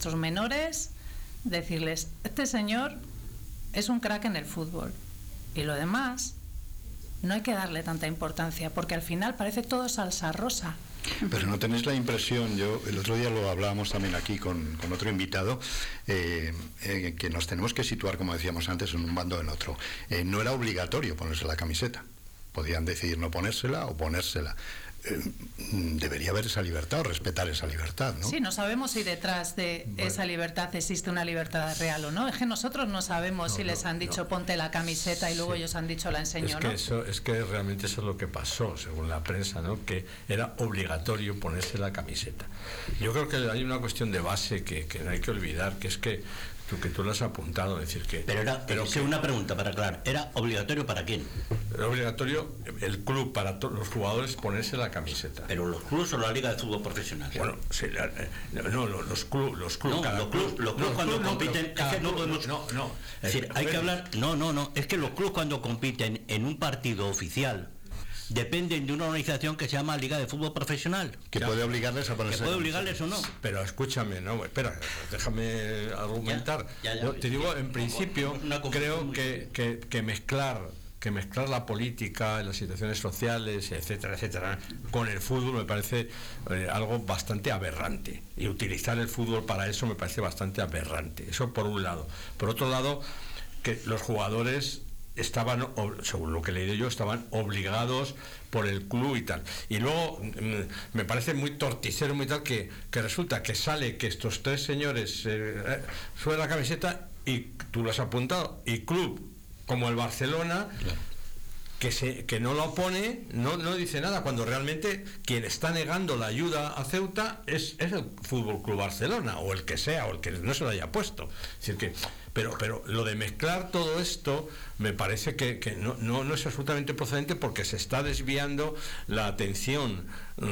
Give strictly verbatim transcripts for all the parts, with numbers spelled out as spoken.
nuestros menores, decirles, este señor es un crack en el fútbol, y lo demás no hay que darle tanta importancia, porque al final parece todo salsa rosa. Pero no tenéis la impresión, yo el otro día lo hablábamos también aquí con, con otro invitado, eh, eh, que nos tenemos que situar, como decíamos antes, en un bando o en otro. Eh, no era obligatorio ponerse la camiseta, podían decidir no ponérsela o ponérsela. Eh, debería haber esa libertad o respetar esa libertad, ¿no? Sí, no sabemos si detrás de bueno. esa libertad existe una libertad real o no. Es que nosotros no sabemos no, si no, les han dicho no. ponte la camiseta y luego sí. ellos han dicho la enseño, es que ¿no? Eso, es que realmente eso es lo que pasó, según la prensa, ¿no? Que era obligatorio ponerse la camiseta. Yo creo que hay una cuestión de base que, que no hay que olvidar, que es que tú, que tú lo has apuntado, decir que... Pero era, pero que, una pregunta para aclarar, ¿era obligatorio para quién? Era obligatorio el club, para todos los jugadores, ponerse la camiseta. ¿Pero los clubes o la Liga de Fútbol Profesional? Bueno, sí, no, no, los clubes, los clubes, no, cada los clubes, los clubes cuando club, compiten, no, es que no podemos, no, no, es decir, hay que hablar, no, no, no, es que los clubes cuando compiten en un partido oficial dependen de una organización que se llama Liga de Fútbol Profesional. Que ya, puede obligarles a ponerse. Que puede obligarles o no. Pero escúchame, no, espera, déjame argumentar. Ya, ya, ya, Yo te digo, en principio, creo que, que, que mezclar que mezclar la política, las situaciones sociales, etcétera, etcétera, con el fútbol me parece eh, algo bastante aberrante. Y utilizar el fútbol para eso me parece bastante aberrante. Eso por un lado. Por otro lado, que los jugadores estaban, según lo que he leído yo, estaban obligados por el club y tal. Y luego me parece muy torticero, muy tal, que, que resulta que sale que estos tres señores eh, suben la camiseta y tú lo has apuntado, y club como el Barcelona, claro, que se que no lo pone, no, no dice nada, cuando realmente quien está negando la ayuda a Ceuta es, es el Fútbol Club Barcelona, o el que sea, o el que no se lo haya puesto. Es decir, que Pero, pero lo de mezclar todo esto me parece que, que no, no, no es absolutamente procedente, porque se está desviando la atención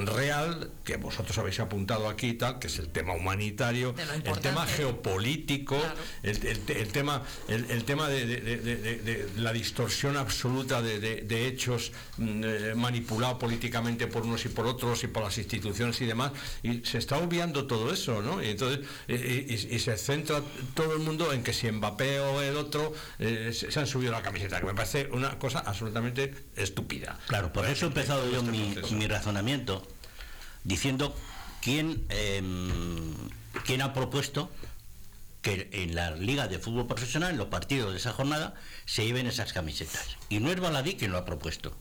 real que vosotros habéis apuntado aquí y tal, que es el tema humanitario, el tema geopolítico, claro, el, el, el tema el, el tema de, de, de, de, de, de la distorsión absoluta de, de, de hechos eh, manipulados políticamente por unos y por otros y por las instituciones y demás, y se está obviando todo eso, ¿no? Y entonces y, y, y se centra todo el mundo en que si Mbappé o el otro eh, se, se han subido la camiseta, que me parece una cosa absolutamente estúpida. Claro, por eso he empezado yo este mi, mi razonamiento diciendo quién eh, quién ha propuesto que en la Liga de Fútbol Profesional, en los partidos de esa jornada, se lleven esas camisetas. Y no es Baladí quien lo ha propuesto.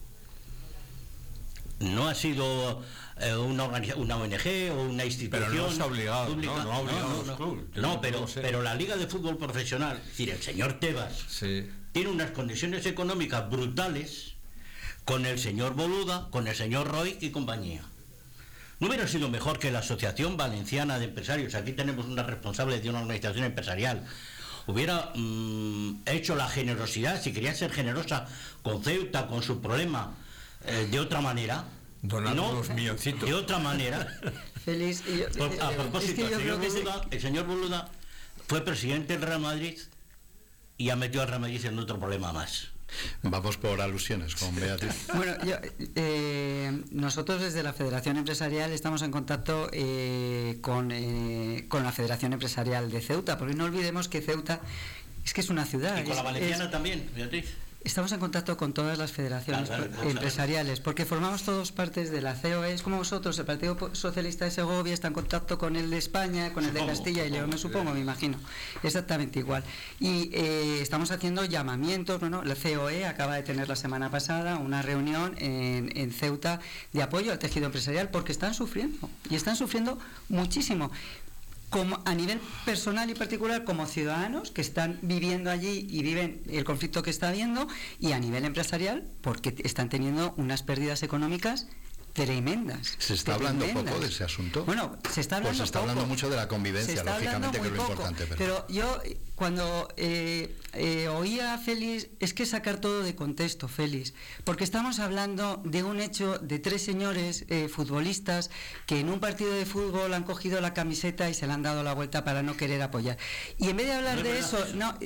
No ha sido eh, una, una O N G o una institución. Pero no se ha obligado, pública. no, no ha obligado no, no, a los clubes. No, no, pero, pero la Liga de Fútbol Profesional, es decir, el señor Tebas, sí, tiene unas condiciones económicas brutales con el señor Boluda, con el señor Roy y compañía. ¿No hubiera sido mejor que la Asociación Valenciana de Empresarios, aquí tenemos una responsable de una organización empresarial, hubiera mmm, hecho la generosidad, si quería ser generosa con Ceuta, con su problema, eh, de otra manera? Donar no, unos milloncitos. De otra manera. Feliz. Y yo, Por, a propósito, es que yo el, señor Boluda, sí. el señor Boluda fue presidente del Real Madrid y ha metido al Real Madrid en otro problema más. Vamos por alusiones con Beatriz. Bueno, yo, eh, nosotros desde la Federación Empresarial estamos en contacto eh, con, eh, con la Federación Empresarial de Ceuta, porque no olvidemos que Ceuta es que es una ciudad. Y con es, la valenciana es, también, Beatriz. Estamos en contacto con todas las federaciones claro, claro, empresariales, porque formamos todos partes de la C O E. Es como vosotros, el Partido Socialista de Segovia está en contacto con el de España, con supongo, el de Castilla y León, me supongo, me imagino. Exactamente igual. Y eh, estamos haciendo llamamientos. Bueno, la C O E acaba de tener la semana pasada una reunión en, en Ceuta de apoyo al tejido empresarial, porque están sufriendo, y están sufriendo muchísimo. Como a nivel personal y particular, como ciudadanos que están viviendo allí y viven el conflicto que está habiendo, y a nivel empresarial porque están teniendo unas pérdidas económicas tremendas. Se está tremendas. hablando poco de ese asunto. Bueno, se está hablando pues se está poco. hablando mucho de la convivencia, lógicamente, que es lo poco, importante. Pero, pero yo cuando eh, eh, oía a Félix, es que sacar todo de contexto, Félix, porque estamos hablando de un hecho de tres señores eh, futbolistas que en un partido de fútbol han cogido la camiseta y se le han dado la vuelta para no querer apoyar. Y en vez de hablar no de verdad, eso, no...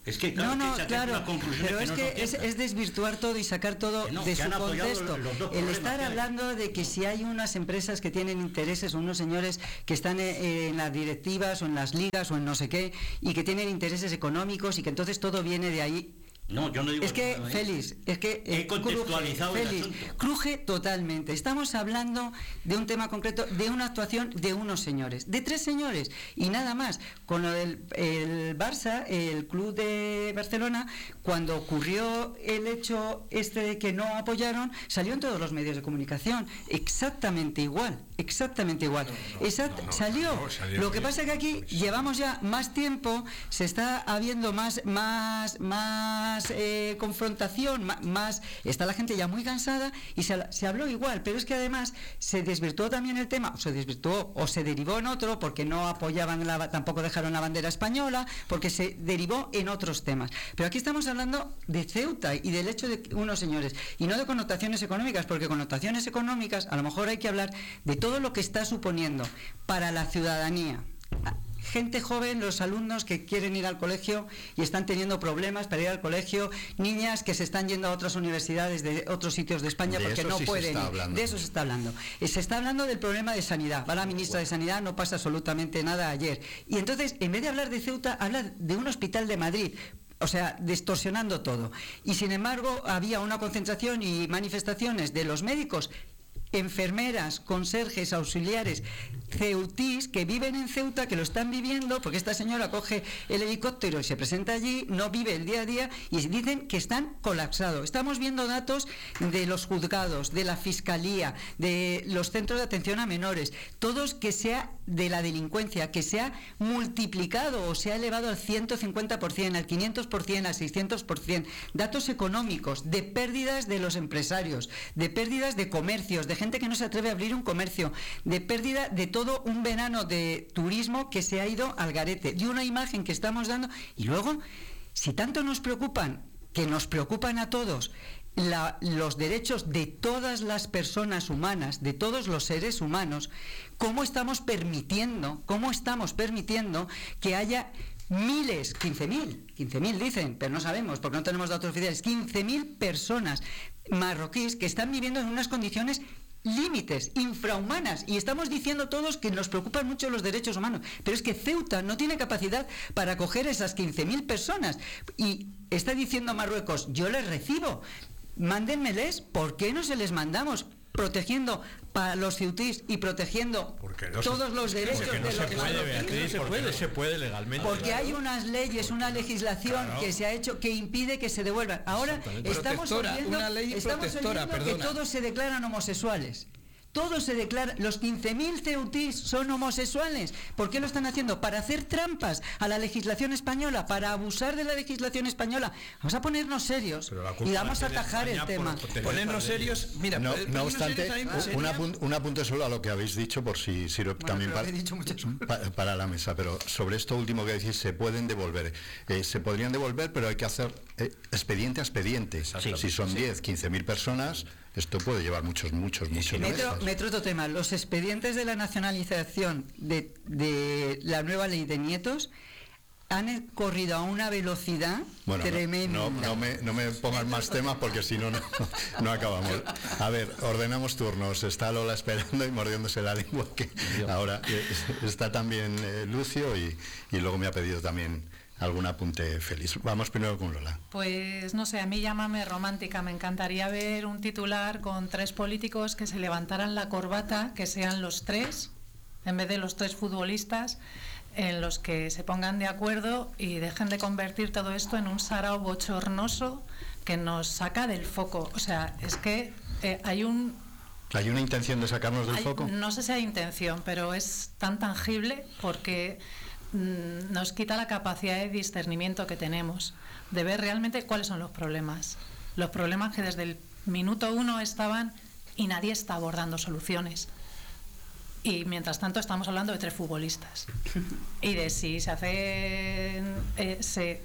Es que claro, no, no, que claro, pero que es no que es, es desvirtuar todo y sacar todo no, de su contexto. El estar hablando de que si hay unas empresas que tienen intereses o unos señores que están eh, en las directivas o en las ligas o en no sé qué y que tienen intereses económicos y que entonces todo viene de ahí. No, yo no digo es que, nada, ¿eh? Félix, es que he contextualizado cruje, el Félix, asunto. Cruje totalmente. Estamos hablando de un tema concreto, de una actuación de unos señores, de tres señores y nada más. Con lo del el Barça, el club de Barcelona, cuando ocurrió el hecho este de que no apoyaron, salió en todos los medios de comunicación, exactamente igual, exactamente igual. No, no, Exact, no, no, salió. no, salió. Lo que pasa es que aquí llevamos ya más tiempo, se está habiendo más, más, más eh, confrontación, más, más, está la gente ya muy cansada y se, se habló igual, pero es que además se desvirtuó también el tema, o se desvirtuó o se derivó en otro porque no apoyaban, la, tampoco dejaron la bandera española, porque se derivó en otros temas. Pero aquí estamos hablando de Ceuta y del hecho de unos señores, y no de connotaciones económicas, porque connotaciones económicas a lo mejor hay que hablar de todo lo que está suponiendo para la ciudadanía. Gente joven, los alumnos que quieren ir al colegio y están teniendo problemas para ir al colegio, niñas que se están yendo a otras universidades de otros sitios de España de porque no sí pueden ir. De eso se está hablando. Se está hablando del problema de sanidad. Va la ministra de Sanidad, no pasa absolutamente nada ayer. Y entonces, en vez de hablar de Ceuta, habla de un hospital de Madrid. O sea, distorsionando todo. Y sin embargo, había una concentración y manifestaciones de los médicos, enfermeras, conserjes, auxiliares ceutís que viven en Ceuta, que lo están viviendo, porque esta señora coge el helicóptero y se presenta allí, no vive el día a día y dicen que están colapsados. Estamos viendo datos de los juzgados, de la fiscalía, de los centros de atención a menores, todos que sea de la delincuencia, que se ha multiplicado o se ha elevado al ciento cincuenta por ciento, al quinientos por ciento, al seiscientos por ciento. Datos económicos, de pérdidas de los empresarios, de pérdidas de comercios, de gente que no se atreve a abrir un comercio, de pérdida de todo un verano de turismo que se ha ido al garete, de una imagen que estamos dando. Y luego, si tanto nos preocupan, que nos preocupan a todos, la, los derechos de todas las personas humanas, de todos los seres humanos, ¿cómo estamos permitiendo, cómo estamos permitiendo que haya miles, quince mil, quince mil dicen, pero no sabemos porque no tenemos datos oficiales, quince mil personas marroquíes que están viviendo en unas condiciones límites, infrahumanas, y estamos diciendo todos que nos preocupan mucho los derechos humanos, pero es que Ceuta no tiene capacidad para acoger esas quince mil personas y está diciendo Marruecos, yo les recibo, mándenmeles, ¿por qué no se les mandamos? Protegiendo para los ceutís y protegiendo no todos se, los derechos porque no de se los puede, Beatriz, se porque puede. no se puede legalmente. Porque hay unas leyes, una legislación claro. que se ha hecho que impide que se devuelvan. Ahora estamos oyendo, una ley estamos oyendo que todos se declaran homosexuales. Todos se declaran, los quince mil ceutís son homosexuales. ¿Por qué lo están haciendo? Para hacer trampas a la legislación española, para abusar de la legislación española. Vamos a ponernos serios y vamos a atajar el tema. Ponernos serios, mira, no, no obstante, un, apun, un apunte solo a lo que habéis dicho, por si sirve bueno, también para, para, para la mesa, pero sobre esto último que decís, se pueden devolver. Eh, se podrían devolver, pero hay que hacer eh, expediente a expediente. Sí, si son diez, quince mil personas, esto puede llevar muchos, muchos, muchos meses. Metro otro tema, los expedientes de la nacionalización de, de la nueva ley de nietos han corrido a una velocidad bueno, tremenda. No, no, no, me, no me pongas más temas porque si no, no, no acabamos. A ver, ordenamos turnos. Está Lola esperando y mordiéndose la lengua, que ahora está también eh, Lucio y, y luego me ha pedido también algún apunte feliz. Vamos primero con Lola. Pues no sé, a mí llámame romántica. Me encantaría ver un titular con tres políticos que se levantaran la corbata, que sean los tres, en vez de los tres futbolistas, en los que se pongan de acuerdo y dejen de convertir todo esto en un sarao bochornoso que nos saca del foco. O sea, es que eh, hay un... ¿Hay una intención de sacarnos del hay, foco? No sé si hay intención, pero es tan tangible porque nos quita la capacidad de discernimiento que tenemos, de ver realmente cuáles son los problemas. Los problemas que desde el minuto uno estaban y nadie está abordando soluciones. Y mientras tanto estamos hablando de tres futbolistas. Y de si se hacen, eh, se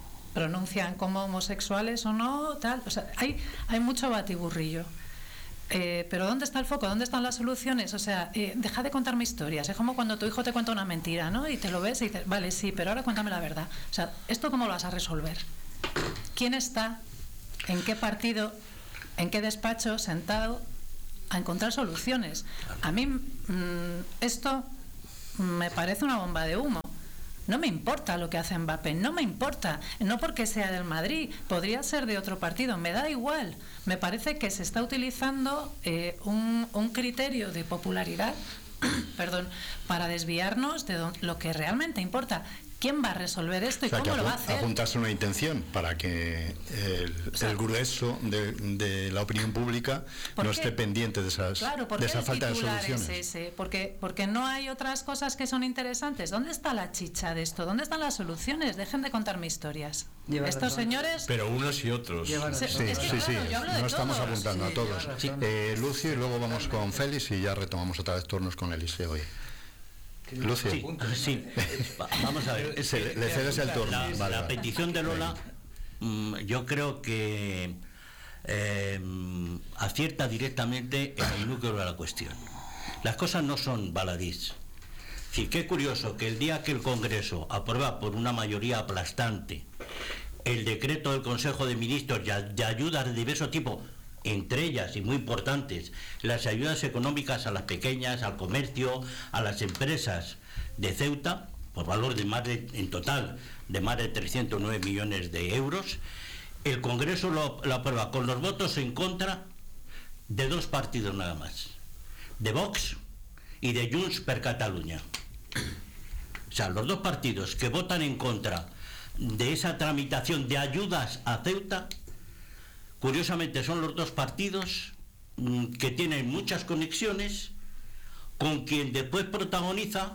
pronuncian como homosexuales o no, tal. O sea, hay, hay mucho batiburrillo. Eh, pero ¿dónde está el foco? ¿Dónde están las soluciones? O sea, eh, deja de contarme historias. Es como cuando tu hijo te cuenta una mentira, ¿no? Y te lo ves y dices, vale, sí, pero ahora cuéntame la verdad. O sea, ¿esto cómo lo vas a resolver? ¿Quién está, en qué partido, en qué despacho sentado a encontrar soluciones? A mí mmm, esto me parece una bomba de humo. No me importa lo que hace Mbappé, no me importa, no porque sea del Madrid, podría ser de otro partido, me da igual. Me parece que se está utilizando eh, un, un criterio de popularidad perdón, para desviarnos de lo que realmente importa. ¿Quién va a resolver esto y o sea, cómo lo va a hacer? Apuntarse una intención para que el, o sea, el grueso de, de la opinión pública no esté pendiente de, esas, claro, de esa falta de soluciones. Es ese? Porque, porque no hay otras cosas que son interesantes. ¿Dónde está la chicha de esto? ¿Dónde están las soluciones? Dejen de contarme historias. Lleva Estos razón. señores... Pero unos y otros. Sí, es que, sí, claro, sí. Yo hablo de no estamos todos. apuntando Sí, a todos. sí. Eh, Lucio, y luego vamos con Félix y ya retomamos otra vez turnos con Eliseo. Lucio. Sí, sí. Vamos a ver. Se, le cedes el turno. La, vale, la vale. petición de Lola, mmm, yo creo que eh, acierta directamente en el núcleo de la cuestión. Las cosas no son baladís. Sí, qué curioso que el día que el Congreso aprueba por una mayoría aplastante el decreto del Consejo de Ministros de ayudas de diverso tipo, entre ellas y muy importantes, las ayudas económicas a las pequeñas, al comercio, a las empresas de Ceuta, por valor de más de, en total, de más de trescientos nueve millones de euros, el Congreso lo, lo aprueba con los votos en contra de dos partidos nada más, de Vox y de Junts per Catalunya. O sea, los dos partidos que votan en contra de esa tramitación de ayudas a Ceuta, curiosamente son los dos partidos mmm, que tienen muchas conexiones con quien después protagoniza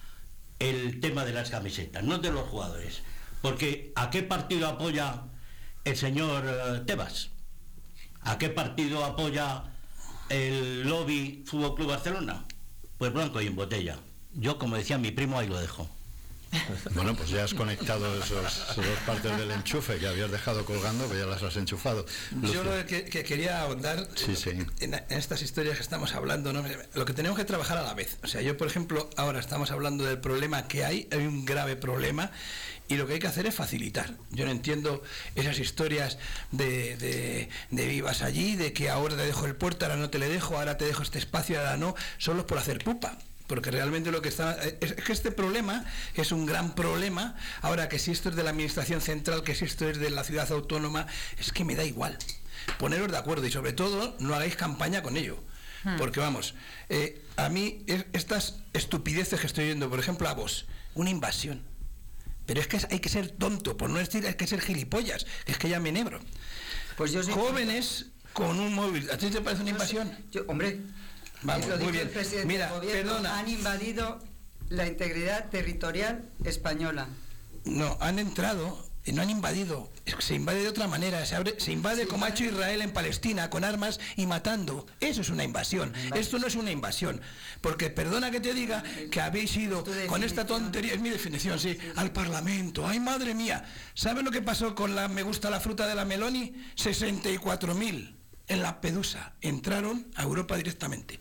el tema de las camisetas, no de los jugadores. Porque ¿a qué partido apoya el señor eh, Tebas? ¿A qué partido apoya el lobby Fútbol Club Barcelona? Pues blanco y en botella. Yo, como decía mi primo, ahí lo dejo. Bueno, pues ya has conectado esos, esos dos partes del enchufe que habías dejado colgando, que ya las has enchufado. Yo lo que, que quería ahondar sí, sí. En, en estas historias que estamos hablando, ¿no? Lo que tenemos que trabajar a la vez. O sea, yo, por ejemplo, ahora estamos hablando del problema que hay, hay un grave problema, y lo que hay que hacer es facilitar. Yo no entiendo esas historias de, de, de vivas allí, de que ahora te dejo el puerto, ahora no te le dejo, ahora te dejo este espacio, ahora no, solo por hacer pupa. Porque realmente lo que está... Es que este problema es un gran problema. Ahora, que si esto es de la administración central, que si esto es de la ciudad autónoma, es que me da igual. Poneros de acuerdo y sobre todo no hagáis campaña con ello. Porque vamos, eh, a mí estas estupideces que estoy viendo, por ejemplo, a vos, una invasión. Pero es que hay que ser tonto, por no decir hay que ser gilipollas, es que ya me enhebro. Pues yo soy jóvenes con un móvil. ¿A ti te parece una invasión? Yo, hombre... Vamos, lo muy bien. El Mira, gobierno, perdona. Han invadido la integridad territorial española. No, han entrado, no han invadido. Se invade de otra manera. Se, abre, se invade sí, como ha hecho Israel en Palestina, con armas y matando. Eso es una invasión. invasión. Esto no es una invasión. Porque, perdona que te diga, que habéis ido con esta tontería, es mi definición, sí, sí, al Parlamento. ¡Ay, madre mía! ¿Sabes lo que pasó con la Me Gusta la Fruta de la Meloni? sesenta y cuatro mil en Lampedusa. Entraron a Europa directamente.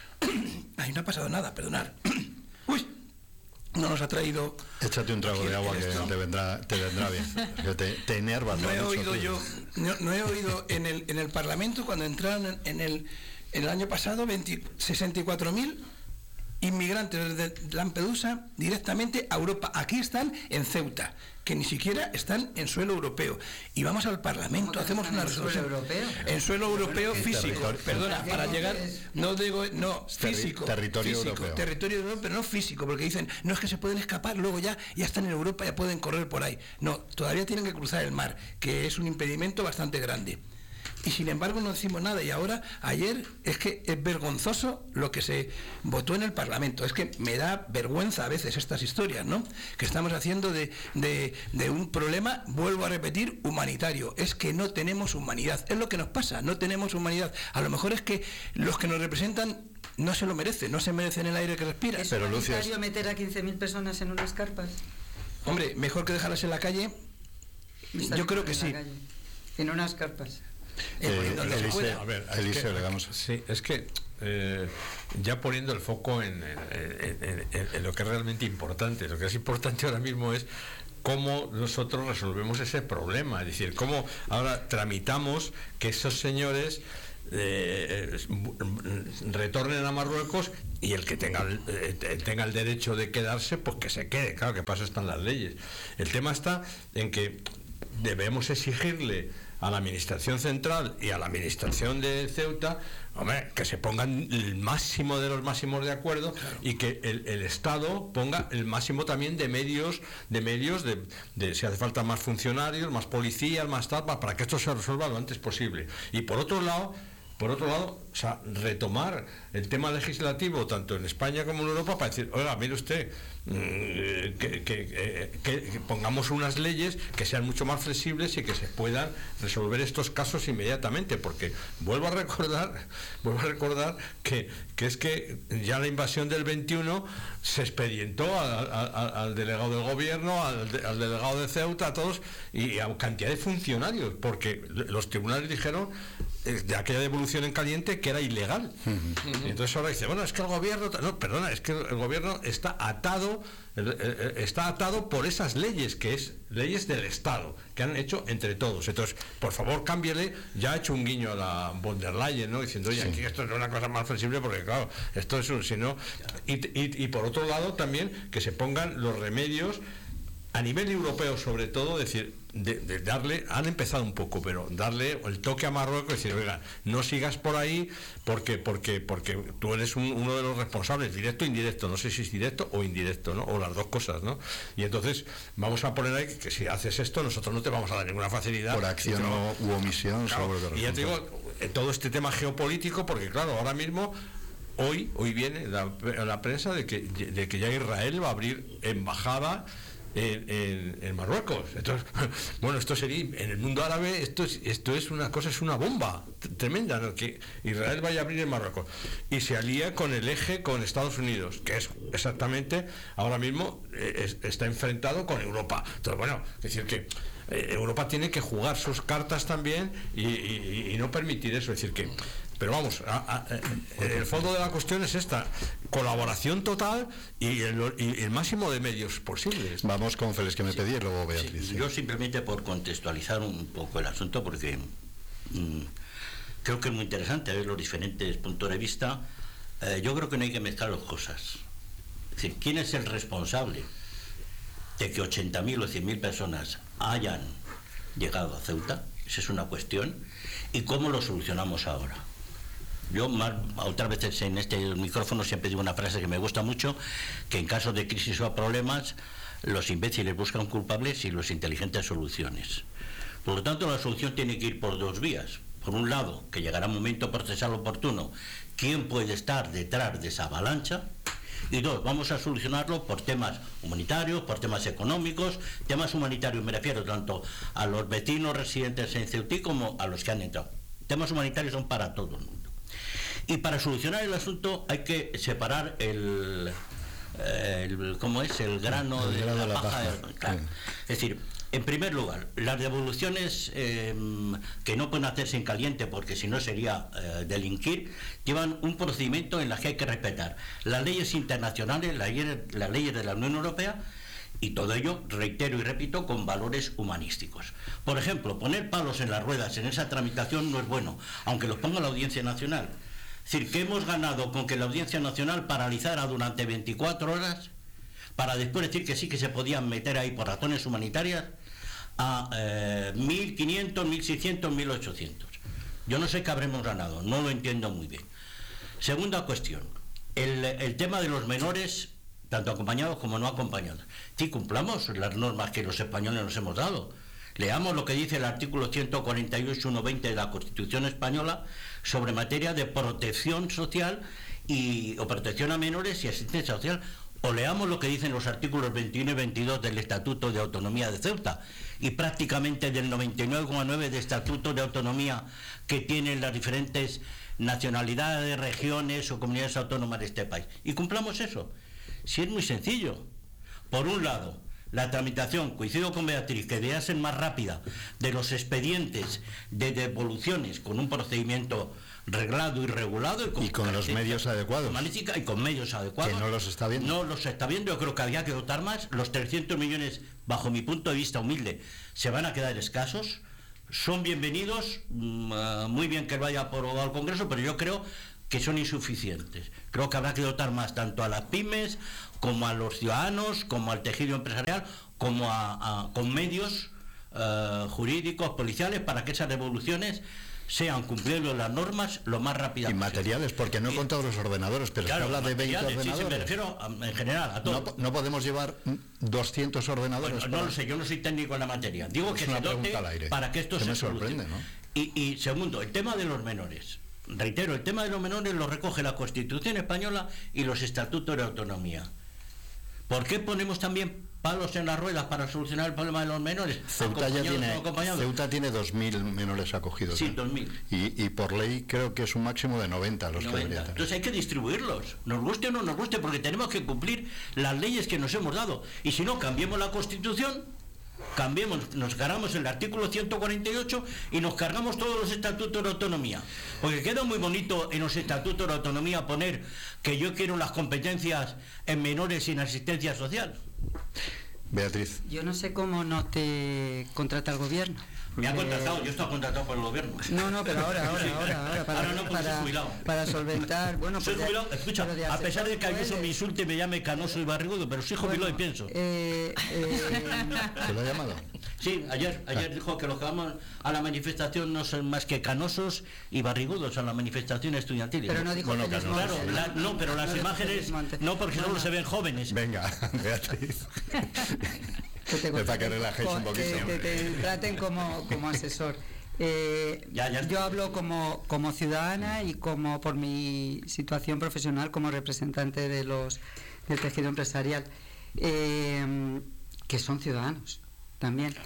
Ahí no ha pasado nada, perdonad. Uy, no nos ha traído... Échate un trago de agua que te vendrá, te vendrá bien. Que te, te enerva. No he oído yo, no, no he oído en el, en el Parlamento cuando entraron en, en, el, en el año pasado sesenta y cuatro mil inmigrantes de Lampedusa directamente a Europa. Aquí están en Ceuta, que ni siquiera están en suelo europeo. Y vamos al Parlamento, hacemos una resolución. ¿En suelo europeo? En suelo europeo físico. Perdona, para llegar, no digo, no, físico. Territorio físico, europeo. Territorio europeo, pero no físico, porque dicen, no es que se pueden escapar, luego ya, ya están en Europa, ya pueden correr por ahí. No, todavía tienen que cruzar el mar, que es un impedimento bastante grande. Y sin embargo no decimos nada. Y ahora, ayer, es que es vergonzoso lo que se votó en el Parlamento. Es que me da vergüenza a veces estas historias, ¿no? Que estamos haciendo de, de, de un problema, vuelvo a repetir, humanitario. Es que no tenemos humanidad. Es lo que nos pasa, no tenemos humanidad. A lo mejor es que los que nos representan no se lo merecen, no se merecen el aire que respiran. ¿Es humanitario es... meter a quince mil personas en unas carpas? Hombre, mejor que dejarlas en la calle. Yo creo que sí. En unas carpas. Eh, Eliseo, a ver, Eliseo, le damos. Sí, es que eh, ya poniendo el foco en, en, en, en, en lo que es realmente importante, lo que es importante ahora mismo es cómo nosotros resolvemos ese problema, es decir, cómo ahora tramitamos que esos señores Eh, retornen a Marruecos y el que tenga el, eh, tenga el derecho de quedarse, pues que se quede. Claro que para eso están las leyes. El tema está en que debemos exigirle a la administración central y a la administración de Ceuta, hombre, que se pongan el máximo de los máximos de acuerdo, claro, y que el, el Estado ponga el máximo también de medios, de medios de, de si hace falta más funcionarios, más policías, más tal, para que esto se resuelva lo antes posible. Y por otro lado, Por otro lado, o sea, retomar el tema legislativo tanto en España como en Europa para decir, oiga, mire usted, mmm, que, que, que, que pongamos unas leyes que sean mucho más flexibles y que se puedan resolver estos casos inmediatamente, porque vuelvo a recordar, vuelvo a recordar que, que es que ya la invasión del veintiuno se expedientó al, al, al delegado del gobierno, al, de, al delegado de Ceuta, a todos, y a cantidad de funcionarios, porque los tribunales dijeron de aquella devolución en caliente que era ilegal. Uh-huh. Y entonces ahora dice, bueno, es que el gobierno, no, perdona, es que el gobierno está atado, está atado por esas leyes, que es leyes del Estado, que han hecho entre todos. Entonces, por favor, cámbiele. Ya ha hecho un guiño a la von der Leyen, ¿no? Diciendo, oye, sí, aquí esto es una cosa más flexible, porque claro, esto es un, si no, y, y, y por otro lado también que se pongan los remedios a nivel europeo, sobre todo, decir, de, de darle, han empezado un poco, pero darle el toque a Marruecos, decir, oiga, no sigas por ahí, porque porque porque tú eres un, uno de los responsables, directo e indirecto, no sé si es directo o indirecto, ¿no? O las dos cosas, ¿no? Y entonces vamos a poner ahí que, que si haces esto, nosotros no te vamos a dar ninguna facilidad. Por acción o u omisión, claro, sobre lo y ya te digo, todo este tema geopolítico, porque claro, ahora mismo hoy hoy viene la, la prensa de que de que ya Israel va a abrir embajada En, en, en Marruecos. Entonces, bueno, esto sería, en el mundo árabe, esto es, esto es una cosa, es una bomba tremenda, ¿no? Que Israel vaya a abrir en Marruecos y se alía con el eje con Estados Unidos, que es exactamente ahora mismo eh, es, está enfrentado con Europa. Entonces, bueno, es decir que eh, Europa tiene que jugar sus cartas también y, y, y no permitir eso, es decir que. Pero vamos, a, a, a, el fondo de la cuestión es esta: colaboración total y el, y el máximo de medios posibles. Vamos con Félix, que me sí. pedí, y luego Beatriz. Sí, sí. Yo simplemente por contextualizar un poco el asunto, porque mmm, creo que es muy interesante ver los diferentes puntos de vista. Eh, yo creo que no hay que mezclar las cosas. Es decir, ¿quién es el responsable de que ochenta mil o cien mil personas hayan llegado a Ceuta? Esa es una cuestión. ¿Y cómo lo solucionamos ahora? Yo más, otras veces en este micrófono siempre digo una frase que me gusta mucho, que en caso de crisis o problemas, los imbéciles buscan culpables y los inteligentes soluciones. Por lo tanto, la solución tiene que ir por dos vías. Por un lado, que llegará un momento procesal oportuno, ¿quién puede estar detrás de esa avalancha? Y dos, vamos a solucionarlo por temas humanitarios, por temas económicos. Temas humanitarios me refiero tanto a los vecinos residentes en Ceutí como a los que han entrado. Temas humanitarios son para todo el mundo. Y para solucionar el asunto hay que separar el, el ¿cómo es? El grano el de, grano la de la paja. paja. De, claro. Sí. Es decir, en primer lugar, las devoluciones eh, que no pueden hacerse en caliente, porque si no sería eh, delinquir, llevan un procedimiento en el que hay que respetar las leyes internacionales, las leyes, las leyes de la Unión Europea, y todo ello, reitero y repito, con valores humanísticos. Por ejemplo, poner palos en las ruedas en esa tramitación no es bueno, aunque los ponga la Audiencia Nacional. Es decir, que hemos ganado con que la Audiencia Nacional paralizara durante veinticuatro horas para después decir que sí que se podían meter ahí por razones humanitarias a eh, mil quinientos, mil seiscientos, mil ochocientos. Yo no sé qué habremos ganado, no lo entiendo muy bien. Segunda cuestión, el, el tema de los menores, tanto acompañados como no acompañados. Sí, cumplamos las normas que los españoles nos hemos dado. Leamos lo que dice el artículo ciento cuarenta y ocho punto uno punto veinte de la Constitución Española sobre materia de protección social y, o protección a menores y asistencia social. O leamos lo que dicen los artículos veintiuno y veintidós del Estatuto de Autonomía de Ceuta y prácticamente del noventa y nueve coma nueve de Estatuto de Autonomía que tienen las diferentes nacionalidades, regiones o comunidades autónomas de este país. Y cumplamos eso. Si es muy sencillo. Por un lado, la tramitación, coincido con Beatriz, que debe ser más rápida, de los expedientes de devoluciones con un procedimiento reglado y regulado y con, y con los medios adecuados y con medios adecuados, que no los está viendo no los está viendo. Yo creo que había que dotar más. Los trescientos millones, bajo mi punto de vista humilde, se van a quedar escasos. Son bienvenidos, muy bien que vaya por al Congreso, pero yo creo que son insuficientes. Creo que habrá que dotar más tanto a las pymes como a los ciudadanos, como al tejido empresarial, como a, a con medios uh, jurídicos, policiales, para que esas devoluciones sean cumpliendo las normas lo más rápido. Y materiales, porque no he contado los ordenadores, pero claro, se habla de veinte ordenadores. Sí, sí, me refiero a, en general a todo. No, no podemos llevar doscientos ordenadores. Bueno, para... no lo sé, yo no soy técnico en la materia. Digo es que una se dote al aire, para que esto que se me sorprende, ¿no? Y, y segundo, el tema de los menores. Reitero, el tema de los menores lo recoge la Constitución española y los estatutos de autonomía. ¿Por qué ponemos también palos en las ruedas para solucionar el problema de los menores? Ceuta ya tiene, Ceuta tiene dos mil menores acogidos. Sí, dos mil. Y, y por ley creo que es un máximo de noventa los noventa. Que debería tener. Entonces hay que distribuirlos, nos guste o no nos guste, porque tenemos que cumplir las leyes que nos hemos dado. Y si no, cambiemos la Constitución, cambiemos, nos cargamos el artículo ciento cuarenta y ocho y nos cargamos todos los estatutos de autonomía. Porque queda muy bonito en los estatutos de autonomía poner que yo quiero las competencias en menores sin asistencia social. Beatriz. Yo no sé cómo no te contrata el gobierno. Me ha contratado, yo estoy contratado por el gobierno. No, no, pero ahora, ahora, ahora, ahora, para, ahora no, para, para solventar, bueno, soy pues jubilado, escucha, de a pesar de que Ayuso me insulte y me llame canoso y barrigudo, pero soy jubilado bueno, y pienso. Eh, eh, ¿Se lo ha llamado? Sí, ayer, ayer ah. dijo que los que vamos a la manifestación no son más que canosos y barrigudos a la manifestación estudiantil. Pero no dijo bueno, Félix claro, Montes, la, no, pero las no imágenes, no, porque solo no. se ven jóvenes. Venga, Beatriz. Que te, para que relajéis un poquito. Que, que te traten como, como asesor. Eh, ya, ya yo hablo como, como ciudadana y como por mi situación profesional como representante de los del tejido empresarial, eh, que son ciudadanos también.